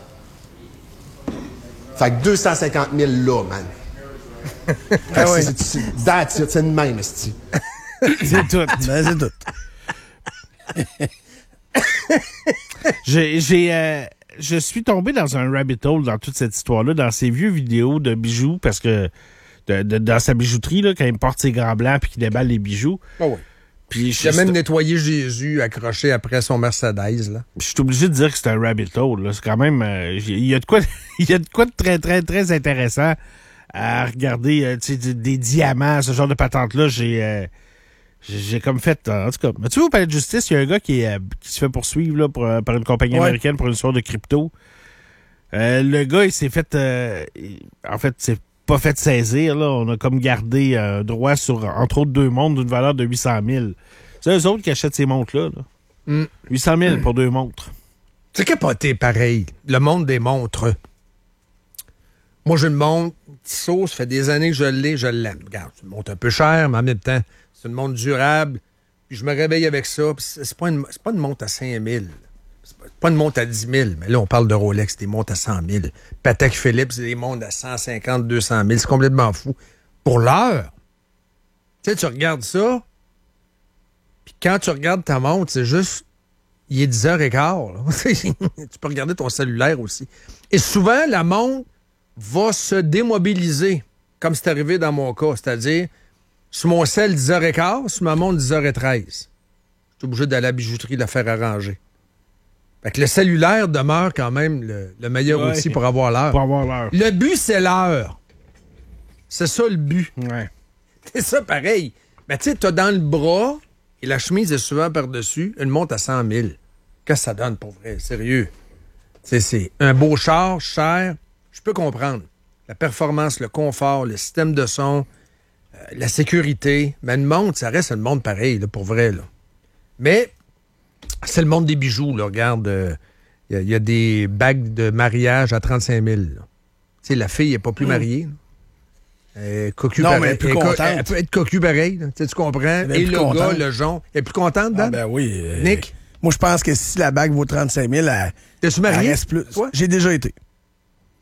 Fait que deux cent cinquante mille là, man. Ah ouais. c'est, c'est, that's it, c'est une même, esti. C'est tout. Ben, c'est tout. J'ai, j'ai, euh, je suis tombé dans un rabbit hole dans toute cette histoire-là, dans ces vieux vidéos de bijoux, parce que de, de- dans sa bijouterie, là, quand il porte ses grands blancs puis qu'il déballe les bijoux. Oh oui. Puis J'ai je même nettoyé Jésus accroché après son Mercedes, là. je suis obligé de dire que c'est un rabbit hole. là. C'est quand même... euh, j'ai- il y a de quoi il y a de quoi de très, très, très intéressant à regarder, euh, tu sais, des, des diamants, ce genre de patente-là. J'ai... euh, j'ai j'ai comme fait... En tout cas, mais tu vois, au palais de justice, il y a un gars qui, est, euh, qui se fait poursuivre là, pour, euh, par une compagnie Ouais. américaine pour une histoire de crypto. Euh, le gars, il s'est fait... euh, il- en fait, c'est pas fait saisir. Là. On a comme gardé un droit sur, entre autres, deux montres d'une valeur de huit cent mille. C'est eux autres qui achètent ces montres-là. Là. Mm. huit cent mille pour deux montres. C'est capoté, pareil. Le monde des montres. Moi, j'ai une montre, une petite sauce, ça fait des années que je l'ai, je l'aime. Regarde, c'est une montre un peu chère, mais en même temps, c'est une montre durable. Puis je me réveille avec ça. Puis c'est c'est pas, une- c'est pas une montre à cinq mille. C'est pas, pas une montre à dix mille. Mais là, on parle de Rolex, des montres à cent mille. Patek Philippe, c'est des montres à cent cinquante, deux cent mille. C'est complètement fou. Pour l'heure, tu sais, tu regardes ça, puis quand tu regardes ta montre, c'est juste... Il est dix heures quinze. Là. Tu peux regarder ton cellulaire aussi. Et souvent, la montre va se démobiliser, comme c'est arrivé dans mon cas. C'est-à-dire, sur mon cell, dix heures quinze, sur ma montre, dix heures treize. Je suis obligé d'aller à la bijouterie la faire arranger. Fait que le cellulaire demeure quand même le, le meilleur Ouais. outil pour avoir l'heure. Pour avoir l'heure. Le but, c'est l'heure. C'est ça le but. Ouais. C'est ça pareil. Mais tu sais, t'as dans le bras, et la chemise est souvent par-dessus, une montre à cent mille. Qu'est-ce que ça donne pour vrai? Sérieux. C'est, c'est un beau char, cher, je peux comprendre. La performance, le confort, le système de son, euh, la sécurité. Mais une montre, ça reste une montre pareil, là, pour vrai. Là. Mais c'est le monde des bijoux. Là. Regarde, il y, y a des bagues de mariage à trente-cinq mille. là. Tu sais, la fille n'est pas plus mariée. là. Elle est cocu Non, pareil. mais elle est plus Elle est co- contente. Elle peut être cocu pareil. là. Tu sais, tu comprends? Elle est Et plus le contente. gars, le jonc, elle est plus contente, Dan? Ah, ben oui. euh, Nick? Moi, je pense que si la bague vaut trente-cinq mille, elle, T'es-tu elle marié? reste plus. Toi? J'ai déjà été.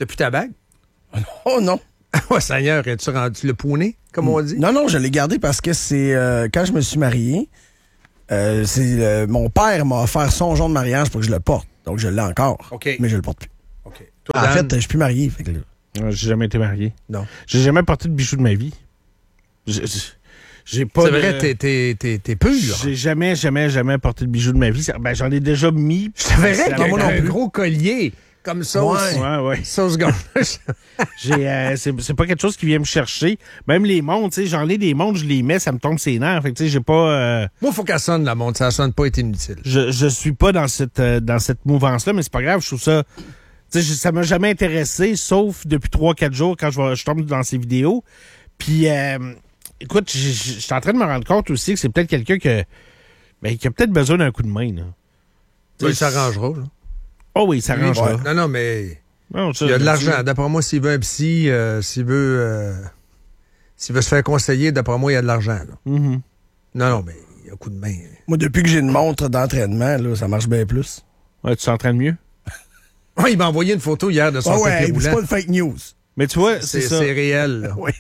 Depuis ta bague? Oh non. Oh, Seigneur, es-tu rendu le poney, comme on dit? Non, non, je l'ai gardé parce que c'est euh, quand je me suis marié, euh, c'est euh, mon père m'a offert son genre de mariage pour que je le porte. Donc, je l'ai encore. OK. Mais je le porte plus. OK. Toi, En Dan? fait, je suis plus marié. Fait que là, Ouais, J'ai jamais été marié. Non. J'ai jamais porté de bijoux de ma vie. J'ai- J'ai pas C'est de- vrai, t'es, t'es, t'es, t'es pur. J'ai jamais, jamais, jamais porté de bijoux de ma vie. Ben, j'en ai déjà mis. Je te verrais C'est la avec même- un, un gros collier comme sauce. Ouais, ouais. Sauce ganache. J'ai, euh, c'est, c'est pas quelque chose qui vient me chercher. Même les montres, tu sais, j'en ai des montres, je les mets, ça me tombe ses nerfs. Fait que, tu sais, j'ai pas. euh, Moi, il faut qu'elle sonne, la montre. Ça sonne pas, est inutile. je, je suis pas dans cette, euh, dans cette mouvance-là, mais c'est pas grave. Je trouve ça. Tu sais, je- ça m'a jamais intéressé, sauf depuis trois quatre jours quand je, vais- je tombe dans ces vidéos. Puis, euh, écoute, je je- je suis en train de me rendre compte aussi que c'est peut-être quelqu'un que, ben, qui a peut-être besoin d'un coup de main. Là. Tu Oui, il sais, s'arrangera. là. Oh oui, ça arrange. Ouais. Non, non, mais Non, ça, il y a de là-dessus. l'argent. D'après moi, s'il veut un psy, euh, s'il veut euh, s'il veut se faire conseiller, d'après moi, il y a de l'argent. là. Mhm. Non, non, mais il y a un coup de main. moi, depuis que j'ai une montre d'entraînement, là, ça marche bien plus. Ouais, tu t'entraînes mieux. Ouais, il m'a envoyé une photo hier de son Ah ouais, tapis hey, c'est roulant. pas une fake news. Mais tu vois, c'est, C'est, ça. c'est réel. là. Oui.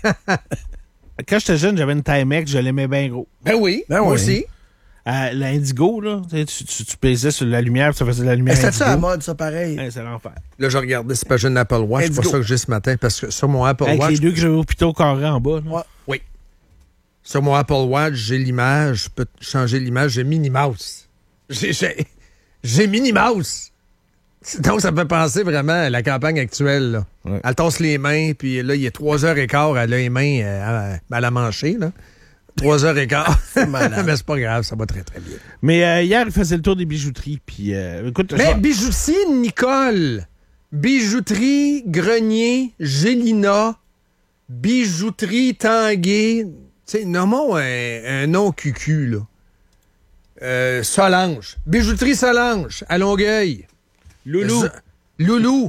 Quand j'étais jeune, j'avais une Timex, je l'aimais bien gros. Ben oui, Ben moi oui. aussi. Euh, L'Indigo, là, tu, sais, tu, tu, tu pesais sur la lumière, puis ça faisait de la lumière. C'était ça à la indigo. mode, ça, pareil. Ouais, c'est l'enfer. Là, je regardais, c'est pas j'ai une Apple Watch. C'est Let's pour go. ça que j'ai ce matin, parce que sur mon Apple Avec Watch, les deux que j'avais au pitot carré en bas. Là. Ouais. oui. Sur mon Apple Watch, j'ai l'image. Je peux changer l'image. J'ai Minnie Mouse. J'ai, j'ai, j'ai Minnie Mouse. Donc, ça me fait penser vraiment à la campagne actuelle. Là. Ouais. Elle tasse les mains, puis là, il est trois heures et quart, elle a les mains euh, à, à la mancher, là. Trois heures et quart. malade. Mais c'est pas grave, ça va très, très bien. Mais euh, hier, il faisait le tour des bijouteries. Puis, euh, écoute, Mais je- bijouterie, Nicole. Bijouterie, Grenier, Gélina, bijouterie, Tanguay. Tu sais, nommons un, un nom cucu, là. Euh, Solange. Bijouterie Solange, à Longueuil. Loulou. Z- Loulou.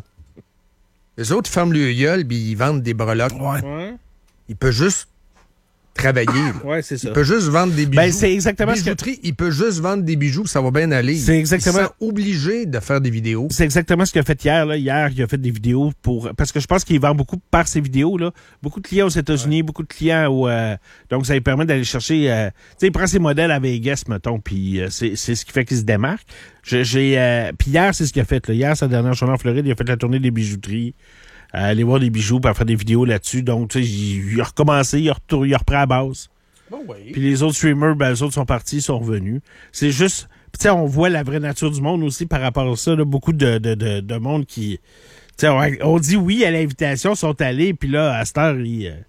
Les autres ferment le gueule puis ils vendent des breloques. Ouais. Ouais, Il peut juste travailler. là. ouais, c'est ça. Il peut juste vendre des bijoux. Ben, c'est exactement ce que- Bijouterie, il peut juste vendre des bijoux, ça va bien aller. C'est exactement- Il se sent obligé de faire des vidéos. C'est exactement ce qu'il a fait hier. Là. Hier, il a fait des vidéos pour. Parce que je pense qu'il vend beaucoup par ses vidéos. Là. Beaucoup de clients aux États-Unis, beaucoup de clients au. euh, donc, ça lui permet d'aller chercher. euh, tu sais, il prend ses modèles à Vegas, mettons, puis euh, c'est, c'est ce qui fait qu'il se démarque. Je- j'ai, euh, puis hier, c'est ce qu'il a fait. Là. Hier, sa dernière journée en Floride, il a fait la tournée des bijouteries. Euh, aller voir des bijoux, puis faire des vidéos là-dessus. Donc, tu sais, il, il a recommencé, il a, retour, il a repris à la base. Puis les autres streamers, ben, les autres sont partis, sont revenus. C'est juste, tu sais, on voit la vraie nature du monde aussi par rapport à ça. Là, beaucoup de, de, de, de monde qui, tu sais, on, on dit oui à l'invitation, sont allés, puis là, à cette heure, ils, euh,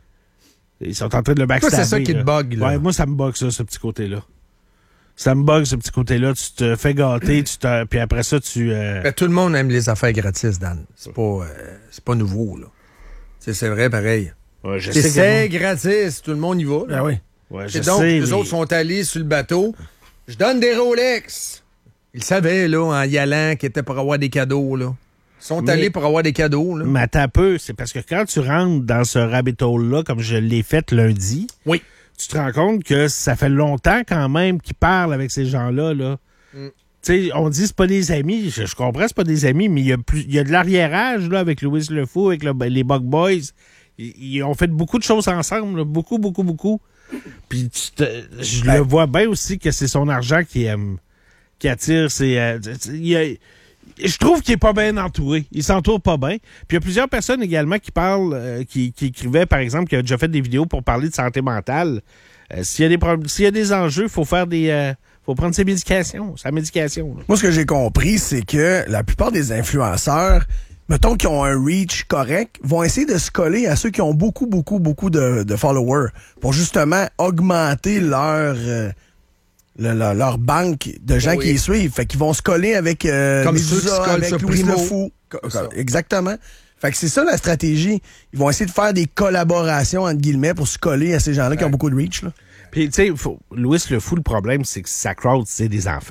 ils sont en train de le Toi, backstabber. c'est ça qui te là. bug, là. Ouais, moi, ça me bug, ça, ce petit côté-là. Ça me bug, ce petit côté-là. Tu te fais gâter, tu te, puis après ça, tu... euh, Ben, tout le monde aime les affaires gratis, Dan. C'est pas, euh, c'est pas nouveau, là. Tu sais, c'est vrai, pareil. ouais, je C'est, sais que- c'est gratis, tout le monde y va. là. Ben oui. Ouais, je Et donc, sais, les mais- autres sont allés sur le bateau. Je donne des Rolex. Ils savaient, là, en y allant, qu'ils étaient pour avoir des cadeaux, là. Ils sont Mais- allés pour avoir des cadeaux, là. Mais attends un peu, c'est parce que quand tu rentres dans ce rabbit hole-là, comme je l'ai fait lundi, Oui. tu te rends compte que ça fait longtemps quand même qu'ils parlent avec ces gens-là. Là. Mm. Tu sais, on dit c'est pas des amis. Je, je comprends c'est pas des amis, mais il y a plus, il y a de l'arriérage là avec Louis Le Fou, avec le- les Bug Boys. Ils, ils ont fait beaucoup de choses ensemble, là. beaucoup, beaucoup, beaucoup. Puis tu te- je le vois bien aussi que c'est son argent qui, euh, qui attire. C'est, euh, tu sais, il y a- je trouve qu'il est pas bien entouré. Il s'entoure pas bien. Puis il y a plusieurs personnes également qui parlent, euh, qui, qui écrivaient, par exemple, qui avaient déjà fait des vidéos pour parler de santé mentale. Euh, s'il y a des problèmes, s'il y a des enjeux, il faut faire des. Euh, faut prendre ses médications, sa médication. là. Moi, ce que j'ai compris, c'est que la plupart des influenceurs, mettons qui ont un reach correct, vont essayer de se coller à ceux qui ont beaucoup, beaucoup, beaucoup de, de followers pour justement augmenter leur, euh, le- le- leur banque de gens Oui. qui les suivent. Fait qu'ils vont se coller avec euh, Comme les ceux qui se U S A, collent avec sur Louis Primo. Le Fou. Co- C'est ça. Exactement. Fait que c'est ça la stratégie. Ils vont essayer de faire des collaborations, entre guillemets, pour se coller à ces gens-là qui ont beaucoup de reach. Là. Puis, tu sais, faut- Louis Le Fou, le problème, c'est que sa crowd, c'est des enfants.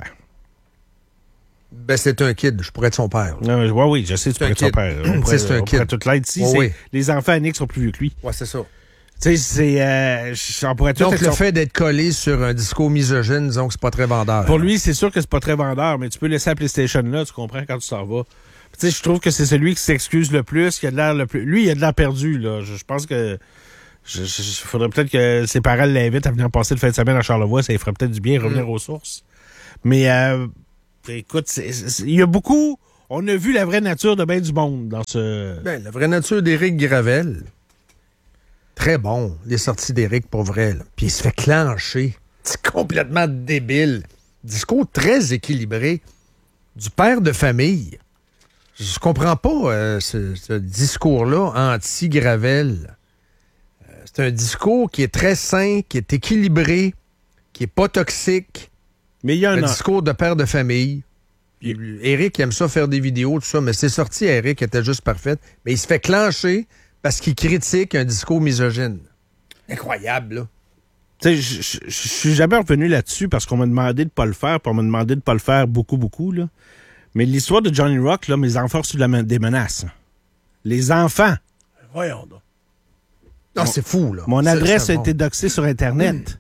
Ben, c'est un kid. Je pourrais être son père. là. Non, mais, ouais, oui, je sais, tu C'est un pourrais être son kid. père. On pourrait, C'est un on kid. pourrait tout l'être. Si, Oh, c'est- oui. Les enfants à Nick sont plus vieux que lui. Ouais, c'est ça. Tu sais, c'est. Euh, on pourrait tout Donc, être le son- fait d'être collé sur un discours misogyne, disons que c'est pas très vendeur. Pour lui, c'est sûr que c'est pas très vendeur, mais tu peux laisser la PlayStation là, tu comprends, quand tu t'en vas. Tu sais, je trouve que c'est celui qui s'excuse le plus, qui a de l'air le plus... Lui, il a de l'air perdu, là. Je, je pense que... Il faudrait peut-être que ses parents l'invitent à venir passer le fin de semaine à Charlevoix. Ça lui ferait peut-être du bien revenir mmh. aux sources. Mais, euh, écoute, il y a beaucoup... On a vu la vraie nature de bien du monde dans ce... Ben, la vraie nature d'Éric Gravel. Très bon, les sorties d'Éric, pour vrai. Là. Puis il se fait clencher. C'est complètement débile. Discours très équilibré du père de famille. Je comprends pas euh, ce, ce discours-là anti-Gravel. Euh, c'est un discours qui est très sain, qui est équilibré, qui est pas toxique. Mais il y a un, un discours de père de famille. Puis Éric aime ça faire des vidéos, tout ça, mais ses sorties à Éric étaient juste parfaites. Mais il se fait clencher parce qu'il critique un discours misogyne. Incroyable, là. Tu sais, je suis jamais revenu là-dessus parce qu'on m'a demandé de pas le faire, puis on m'a demandé de pas le faire beaucoup, beaucoup, là. Mais l'histoire de Johnny Rock, là, mes enfants ont reçu de la, des menaces. Les enfants. Voyons donc. Non, mon, c'est fou, là. Mon adresse a été doxée sur Internet. Mmh.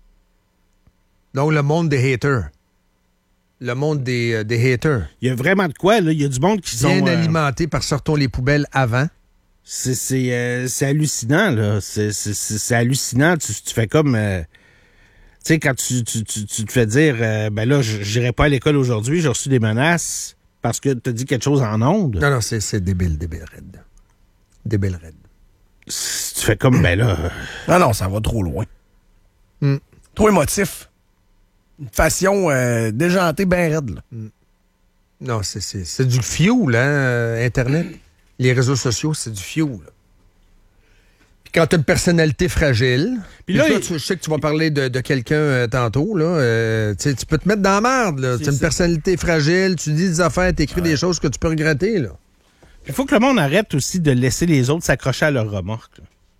Donc, le monde des haters. Le monde des, euh, des haters. Il y a vraiment de quoi, là. Il y a du monde qui Bien sont... Bien alimenté euh, par sortons les poubelles avant. C'est, c'est, euh, c'est hallucinant, là. C'est, c'est, c'est, c'est hallucinant. Tu, tu fais comme... Euh, tu sais, quand tu, tu, tu, tu te fais dire, euh, ben là, j'irai pas à l'école aujourd'hui, j'ai reçu des menaces parce que tu as dit quelque chose en ondes. Non, non, c'est, c'est débile, débile raide. Débile raide. Tu fais comme, ben là... Euh... Non, non, ça va trop loin. Mm. Trop émotif. Une façon euh, déjantée bien raide, là. Mm. Non, c'est, c'est, c'est du fuel, hein, euh, Internet. Les réseaux sociaux, c'est du fuel, là. Puis quand tu as une personnalité fragile, puis là, toi, il... tu, je sais que tu vas parler de, de quelqu'un euh, tantôt, là, euh, tu peux te mettre dans la merde, là. Tu as une personnalité fragile, tu dis des affaires, tu écris ouais. des choses que tu peux regretter, là. Il faut que le monde arrête aussi de laisser les autres s'accrocher à leurs remorques, là.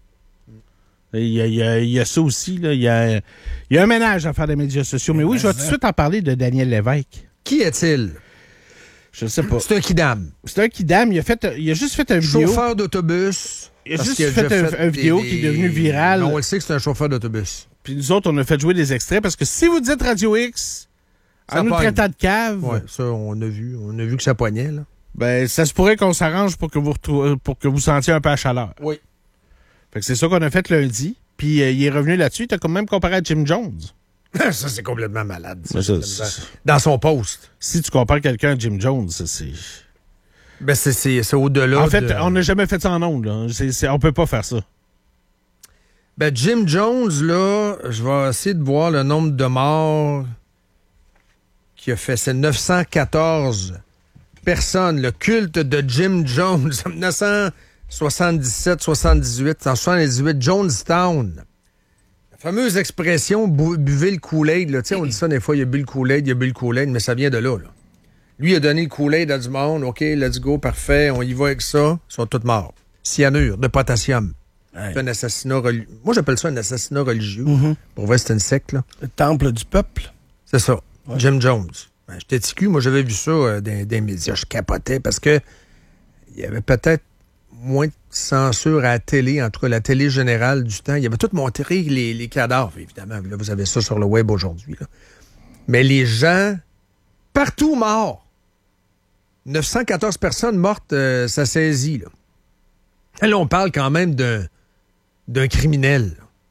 Il y, a, il, y a, il y a ça aussi, là. Il y a, il y a un ménage à faire des médias sociaux. Mais oui, je vais tout de suite en parler de Daniel Lévesque. Qui est-il? Je ne sais pas. C'est un kidam. C'est un kidam. Il a, fait, il a juste fait un vidéo. Chauffeur d'autobus. Il a juste fait, a fait un, un vidéo des... qui est devenu viral. Non, on le sait que c'est un chauffeur d'autobus. Puis nous autres, on a fait jouer des extraits parce que si vous dites Radio X, ça en nous traitant de cave... Oui, ça, on a vu. On a vu que ça poignait, là. Ben, ça se pourrait qu'on s'arrange pour que vous retrou... pour que vous sentiez un peu à chaleur. Oui. Fait que c'est ça qu'on a fait lundi. Puis euh, il est revenu là-dessus. Il t'a quand même comparé à Jim Jones. Ça, c'est complètement malade. Ça, ça, c'est... Dans son post. Si tu compares quelqu'un à Jim Jones, ça, c'est... Ben, c'est, c'est, c'est au-delà En fait, de... on n'a jamais fait ça en ondes, là. C'est, c'est, on peut pas faire ça. Ben, Jim Jones, là, je vais essayer de voir le nombre de morts qu'il a fait. C'est neuf cent quatorze personnes. Le culte de Jim Jones, neuf cent soixante-dix-sept soixante-dix-huit, en soixante-dix-huit, Jonestown. La fameuse expression bu- « buvez le Kool-Aid », là. Tu sais, on dit ça des fois, il a bu le Kool-Aid, il a bu le Kool-Aid, mais ça vient de là, là. Lui, il a donné le Kool-Aid à du monde. OK, let's go, parfait, on y va avec ça. Ils sont tous morts. Cyanure de potassium. Ouais. C'est un assassinat religieux. Moi, j'appelle ça un assassinat religieux. Mm-hmm. Pour vrai, c'est une secte, là. Le temple du peuple. C'est ça. Ouais. Jim Jones. Ben, j'étais ticu. Moi, j'avais vu ça euh, dans, dans les médias. Je capotais parce que il y avait peut-être moins de censure à la télé, en tout cas la télé générale du temps. Il y avait tout montré les, les cadavres, évidemment. Là, vous avez ça sur le web aujourd'hui, là. Mais les gens, partout morts. neuf cent quatorze personnes mortes, euh, ça saisit, là. Et là, on parle quand même d'un, d'un criminel.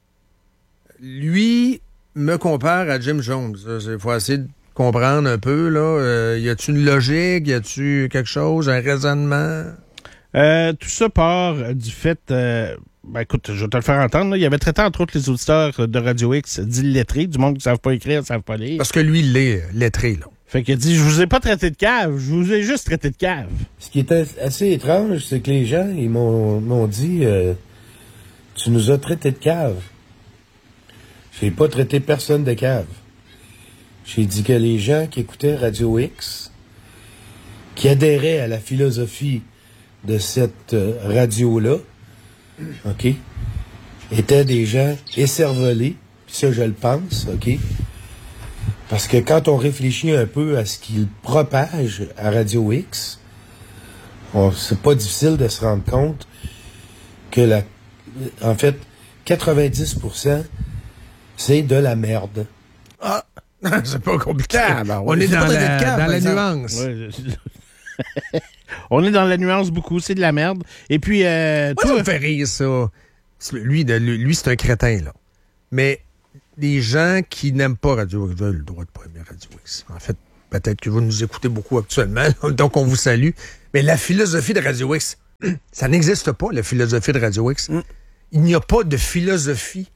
Lui me compare à Jim Jones. Il faut essayer de comprendre un peu, là. Euh, y a-tu une logique? Y a-tu quelque chose? Un raisonnement? Euh, tout ça part du fait... Euh, ben écoute, je vais te le faire entendre. Là. Il avait traité, entre autres, les auditeurs de Radio X d'illettrés, du monde qui ne savent pas écrire, ne savent pas lire. Parce que lui, il est lettré, là. Fait qu'il a dit, je vous ai pas traité de cave, je vous ai juste traité de cave. Ce qui était assez étrange, c'est que les gens, ils m'ont, m'ont dit, euh, tu nous as traité de cave. J'ai pas traité personne de cave. J'ai dit que les gens qui écoutaient Radio X, qui adhéraient à la philosophie de cette euh, radio-là, OK, étaient des gens écervelés, puis ça, je le pense, OK. Parce que quand on réfléchit un peu à ce qu'il propage à Radio X, on, c'est pas difficile de se rendre compte que la, en fait, quatre-vingt-dix pour cent, c'est de la merde. Ah, c'est pas compliqué. Ah, ben, on est dans la, cave, dans la nuance. Ouais, On est dans la nuance beaucoup, c'est de la merde. Et puis, euh, Moi, toi... ça me fait rire, ça. Lui, de- lui c'est un crétin, là. Mais les gens qui n'aiment pas Radio X veulent le droit de pas aimer Radio X. En fait, peut-être que vous nous écoutez beaucoup actuellement, donc on vous salue. Mais la philosophie de Radio X, ça n'existe pas, la philosophie de Radio X. Mm. Il n'y a pas de philosophie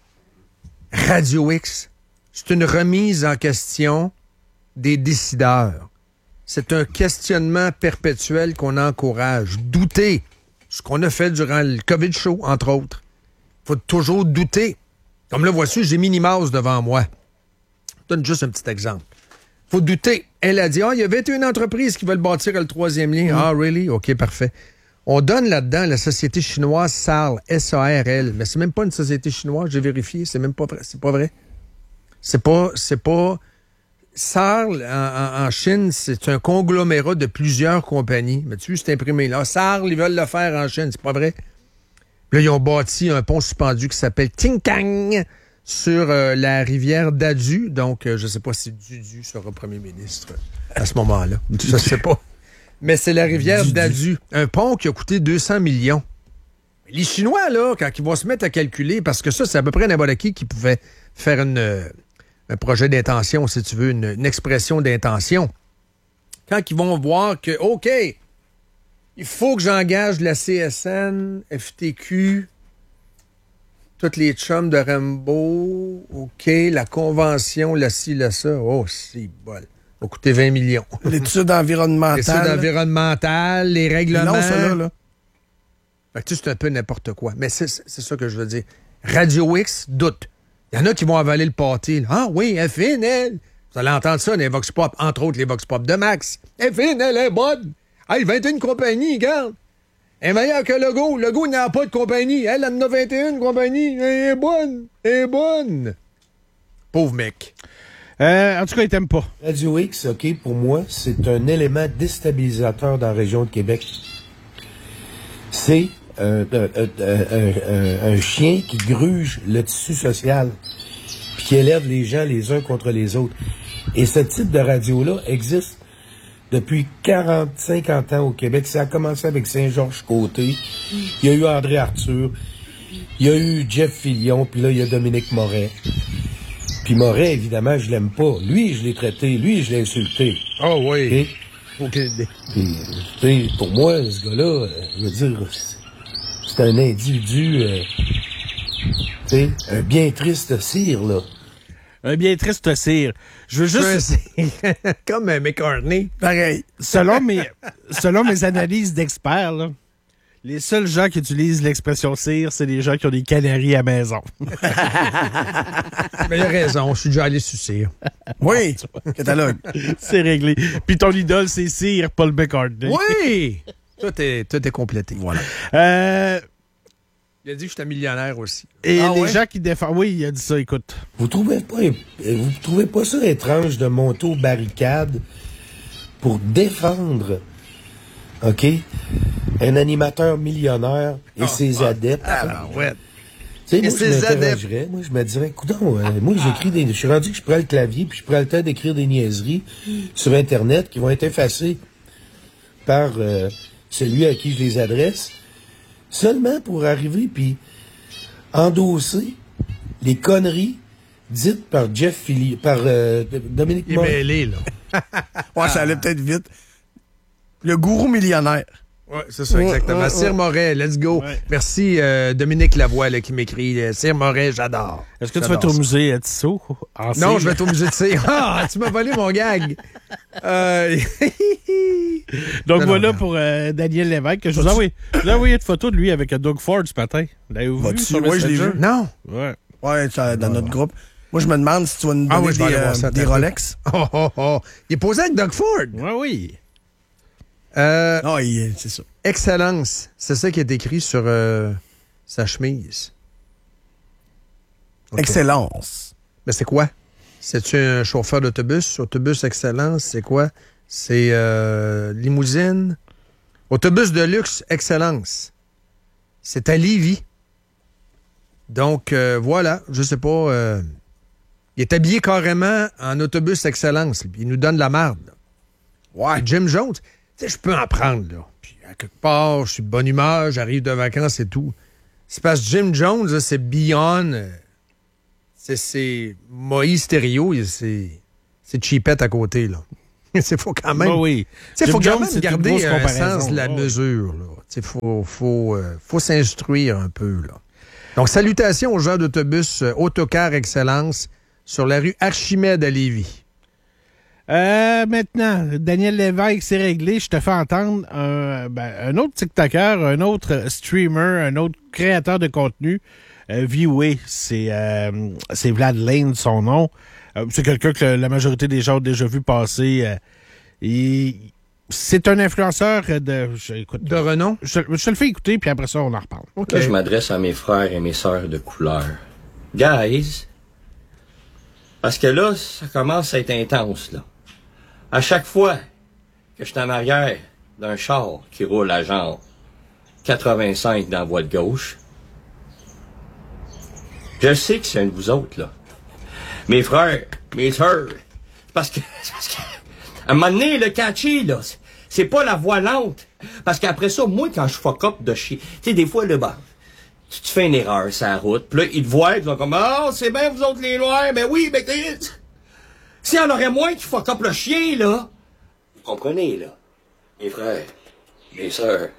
Radio X. C'est une remise en question des décideurs. C'est un questionnement perpétuel qu'on encourage. Douter. Ce qu'on a fait durant le COVID show, entre autres. Il faut toujours douter. Comme là, voici, j'ai Minnie Mouse devant moi. Je donne juste un petit exemple. Il faut douter. Elle a dit, ah, oh, il y avait une entreprise qui veut le bâtir le troisième lien. Mm. Ah, really? OK, parfait. On donne là-dedans la société chinoise S A R L, S A R L. Mais c'est même pas une société chinoise, j'ai vérifié, c'est même pas vrai. C'est pas vrai. C'est pas... C'est pas... S A R L, en, en, en Chine, c'est un conglomérat de plusieurs compagnies. Mais tu vois, c'est imprimé là. S A R L, ils veulent le faire en Chine, c'est pas vrai. Là, ils ont bâti un pont suspendu qui s'appelle Tingkang sur euh, la rivière Dadu. Donc, euh, je sais pas si Dudu sera premier ministre à ce moment-là. Je sais pas. Mais c'est la rivière Dadu. Un pont qui a coûté deux cents millions. Les Chinois, là, quand ils vont se mettre à calculer, parce que ça, c'est à peu près n'importe qui qui pouvait faire une... Euh, un projet d'intention, si tu veux, une, une expression d'intention. Quand ils vont voir que, OK, il faut que j'engage la C S N, F T Q, toutes les chums de Rambo, OK, la convention, la ci, la ça, oh, c'est bol. Ça va coûter vingt millions. L'étude environnementale. L'étude environnementale, les règlements. Non, ça là, là. Fait que tu sais, c'est un peu n'importe quoi. Mais c'est, c'est ça que je veux dire. Radio X, doute. Il y en a qui vont avaler le pâté. Là. Ah oui, elle est fine, elle. Vous allez entendre ça, les Vox Pop, entre autres les Vox Pop de Max. Elle est fine, elle est bonne. Ah, il vingt et une compagnies, regarde. Elle est meilleure que Legault. Legault n'a pas de compagnie. Elle, elle en a vingt et une compagnies. Elle est bonne. Elle est bonne. Pauvre mec. Euh, en tout cas, il t'aime pas. Radio X, OK, pour moi, c'est un élément déstabilisateur dans la région de Québec. C'est Un, un, un, un, un chien qui gruge le tissu social puis qui élève les gens les uns contre les autres. Et ce type de radio-là existe depuis quarante, cinquante ans au Québec. Ça a commencé avec Saint-Georges Côté. Il y a eu André Arthur. Il y a eu Jeff Fillion. Puis là, il y a Dominique Moret. Puis Moret, évidemment, je l'aime pas. Lui, je l'ai traité. Lui, je l'ai insulté. Oh oui. Et, aucune idée. Puis, pour moi, ce gars-là, je veux dire... C'est un individu, euh, tu sais, un bien triste cire, là. Un bien triste cire. Je veux juste... Comme un McCartney. Pareil. Selon mes, selon mes analyses d'experts, là, les seuls gens qui utilisent l'expression cire, c'est les gens qui ont des canaries à maison. Mais il a raison, je suis déjà allé sur cire. Oui, catalogue. C'est réglé. Puis ton idole, c'est Cire, Paul McCartney. Oui! Tout est, tout est complété. Voilà. Euh, il a dit que j'étais millionnaire aussi. Et ah les ouais? gens qui défendent... Oui, il a dit ça, écoute. Vous trouvez pas, vous trouvez pas ça étrange de monter aux barricades pour défendre, OK, un animateur millionnaire et oh, ses oh, adeptes? Ah, ouais. Tu sais, moi, Et je ses m'interrogerais. Moi, je me dirais, coudonc, euh, moi, j'écris des... Je suis rendu que je prends le clavier puis je prends le temps d'écrire des niaiseries sur Internet qui vont être effacées par... Euh, celui à qui je les adresse, seulement pour arriver puis endosser les conneries dites par Jeff Philly, par euh, Dominique Il est Moret. mêlé, là. Ouais, ça allait peut-être vite. Le gourou millionnaire. Oui, c'est ça, exactement. Ouais, ouais, Cyr Moret, let's go. Ouais. Merci, euh, Dominique Lavoie, là, qui m'écrit. Euh, Cyr Moret, j'adore. Est-ce que tu vas J'adore être au ça. musée à Tissot? en Non, cire? je vais être au musée de cire. Ah, tu m'as volé mon gag. Euh... Donc Non, voilà non, non. pour euh, Daniel Lévesque. Que je vous ai envoyé, je vous ai envoyé une photo de lui avec un Doug Ford ce matin. L'avez-vous vu Vas-tu? sur Ouais, je l'ai Messenger? vu. Non. Ouais. Ouais, ça, dans notre groupe. Moi, je me demande si tu vas nous Ah donner oui, je vais des, aller voir euh, ça, des attends. Rolex. Oh, oh, oh. Il est posé avec Doug Ford. Ouais, oui. Euh, Non, il- c'est ça. Excellence. C'est ça qui est écrit sur euh, sa chemise. Ok. Excellence. Mais c'est quoi? C'est-tu un chauffeur d'autobus? Autobus Excellence, c'est quoi? C'est euh, limousine? Autobus de luxe Excellence. C'est à Lévis. Donc, euh, voilà, je sais pas. Euh, il est habillé carrément en autobus Excellence. Il nous donne la marde. là. Ouais. Jim Jones. Tu sais, je peux en prendre, là. Puis, à quelque part, je suis de bonne humeur, j'arrive de vacances et tout. C'est parce que Jim Jones, là, c'est beyond. euh, C'est, c'est Moïse Thériault, c'est, c'est cheapette à côté, là. C'est faut quand même. Bah oui. Il faut Jim quand Jones, même c'est une garder grosse un comparaison, sens de la là. mesure, là. Il faut, faut, euh, faut s'instruire un peu, là. Donc, salutations aux gens d'autobus euh, Autocar Excellence sur la rue Archimède à Lévis. Euh, maintenant, Daniel Lévesque, c'est réglé. Je te fais entendre un, ben, un autre TikToker, un autre streamer, un autre créateur de contenu. Euh, Vieway, c'est euh, c'est Vlad Lane, son nom. Euh, c'est quelqu'un que la majorité des gens ont déjà vu passer. Euh, il- c'est un influenceur de... Je, écoute, De renom? je, je te le fais écouter, puis après ça, on en reparle. OK. Là, je m'adresse à mes frères et mes sœurs de couleur. Guys, parce que là, ça commence à être intense, là. À chaque fois que je suis en arrière d'un char qui roule à genre quatre-vingt-cinq dans la voie de gauche, je sais que c'est un de vous autres, là. Mes frères, mes sœurs. Parce que, parce que, à un moment donné, le catchy, là, c'est- c'est pas la voie lente. Parce qu'après ça, moi, quand je fuck up de chier, tu sais, des fois, là, bah, tu te fais une erreur sur la route, pis là, ils te voient, ils sont comme, oh, c'est bien, vous autres, les noirs, ben oui, ben, t'es- s'il y en aurait moins qui fuck up le chien, là, vous comprenez, là, mes frères, mes sœurs.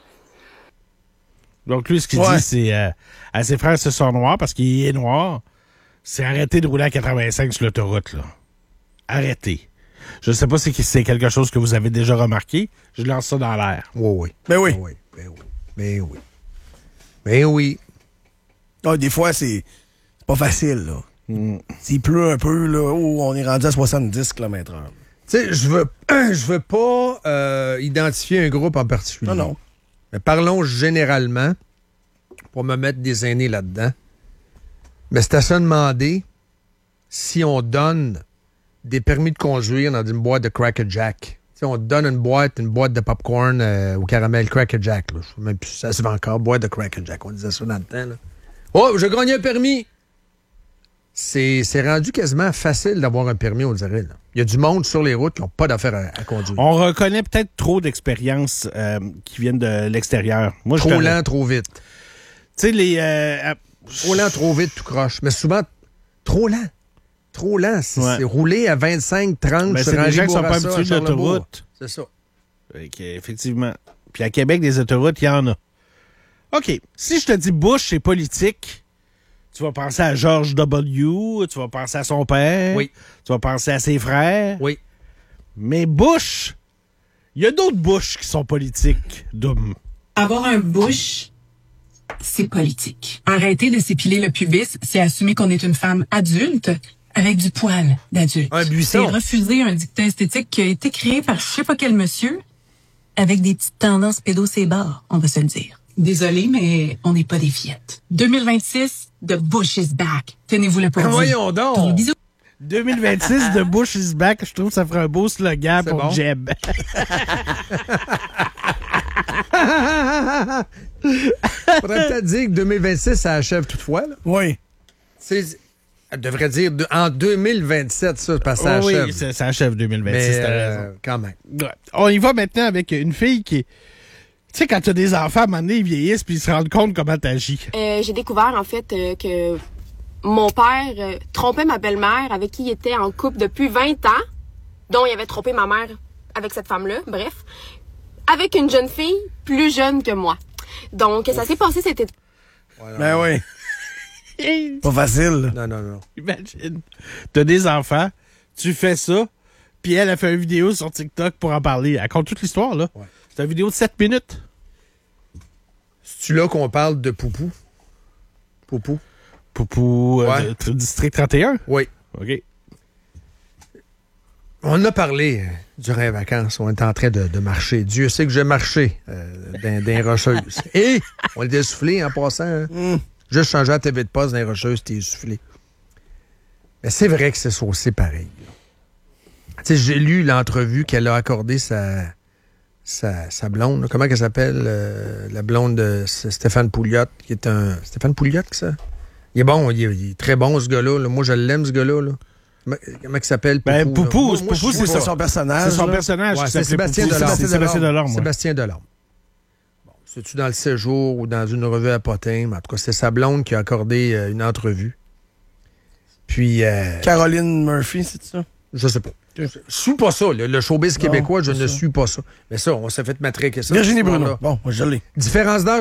Donc, lui, ce qu'il Ouais. dit, c'est euh, à ses frères, ce sont noirs, parce qu'il est noir, c'est arrêter de rouler à quatre-vingt-cinq sur l'autoroute, là. Arrêtez. Je ne sais pas si c'est quelque chose que vous avez déjà remarqué. Je lance ça dans l'air. Oui, oui. Ben oui. Oui, ben oui. Ben oui. Ben oui. Ah, des fois, c'est c'est pas facile, là. S'il pleut un peu, là, oh, on est rendu à soixante-dix kilomètres heure. Tu sais, je veux, je veux pas euh, identifier un groupe en particulier. Non, non. Mais parlons généralement, pour me mettre des aînés là-dedans. Mais c'est à se demander si on donne des permis de conduire dans une boîte de Cracker Jack. Si on te donne une boîte, une boîte de popcorn euh, au caramel Cracker Jack. Là. Je sais même plus si ça se vend encore, boîte de Cracker Jack. On disait ça dans le temps. Là. Oh, je gagne un permis! C'est, c'est rendu quasiment facile d'avoir un permis, on dirait. Là. Il y a du monde sur les routes qui n'ont pas d'affaires à, à conduire. On reconnaît peut-être trop d'expériences euh, qui viennent de l'extérieur. Moi, je Trop te- lent, trop vite. Tu sais, les... euh, Trop lent, trop vite, tout croche. Mais souvent, trop lent. Trop lent. C'est, Ouais. c'est rouler à vingt-cinq, trente ben, sur c'est des Henri gens qui sont pas Bourassa, habitués de à Charlebourg. l'autoroute. C'est ça. Fait que, effectivement. Puis à Québec, des autoroutes, il y en a. OK. Si je te dis Bush, c'est politique, tu vas penser à George W., tu vas penser à son père, Oui. tu vas penser à ses frères. Oui. Mais Bush, il y a d'autres Bush qui sont politiques. Dum. Avoir un bush, c'est politique. Arrêter de s'épiler le pubis, c'est assumer qu'on est une femme adulte avec du poil d'adulte. Un buisson. C'est refuser un dictat esthétique qui a été créé par je sais pas quel monsieur avec des petites tendances pédocébares, on va se le dire. Désolé, mais on n'est pas des fillettes. deux mille vingt-six, the bush is back. Tenez-vous le pour Ah, dire. voyons donc. Gros bisous. deux mille vingt-six de Bush is back, je trouve que ça ferait un beau slogan C'est pour bon. Jeb. Faudrait peut-être dire que deux mille vingt-six, ça achève toutefois. Là. Oui. C'est, elle devrait dire de- en deux mille vingt-sept, ça, parce que ça Oh achève. oui, ça, ça achève deux mille vingt-six, Mais t'as euh, raison. quand même. Ouais. On y va maintenant avec une fille qui est... Tu sais, quand tu as des enfants, à un moment donné, ils vieillissent puis ils se rendent compte comment t'agis. Euh, j'ai découvert en fait euh, que mon père euh, trompait ma belle-mère avec qui il était en couple depuis vingt ans, dont il avait trompé ma mère avec cette femme-là, bref, avec une jeune fille plus jeune que moi. Donc ça s'est passé cet été. Ben oui. Pas facile. Non, non, non. Imagine, t'as des enfants, tu fais ça, puis elle a fait une vidéo sur TikTok pour en parler. Elle compte toute l'histoire, là. Ouais. C'est une vidéo de sept minutes. C'est-tu là qu'on parle de Poupou? Poupou? Poupou, euh, Ouais. de- District trente et un. Oui. OK. On en a parlé euh, durant les vacances. On est en train de, de marcher. Dieu sait que j'ai marché euh, dans, dans les rocheuses. Et on l'a essoufflé en passant. Hein? Juste changer la T V de poste dans les rocheuses, t'es essoufflé. Mais c'est vrai que c'est saucé pareil. Tu sais, j'ai lu l'entrevue qu'elle a accordée sa, sa, sa blonde. là. Comment qu'elle s'appelle? euh, la blonde de S- Stéphane Pouliot, qui est un... Stéphane Pouliot, que ça? Il est bon, il est, il est très bon, ce gars-là. là. Moi, je l'aime, ce gars-là. Là. Comment il s'appelle? Ben, Poupou, Poupou, là. Moi, c'est moi, Poupou, je c'est sais C'est pas. son personnage. C'est son là. personnage Ouais, qui c'est s'appelait Sébastien Poupou. Delorme. C'est Sébastien Delorme. ouais. Sébastien Delorme. Bon, c'est-tu dans le Séjour ou dans une revue à Potin? Mais en tout cas, c'est sa blonde qui a accordé euh, une entrevue. Puis, euh, Caroline Murphy, c'est ça? je sais pas. Je ne suis pas ça. Le, le showbiz Non, québécois, je c'est ne ça. suis pas ça. Mais ça, on s'est fait matraquer ça. Virginie cette Bruno. histoire-là. Bon, moi, je l'ai. Différence d'âge.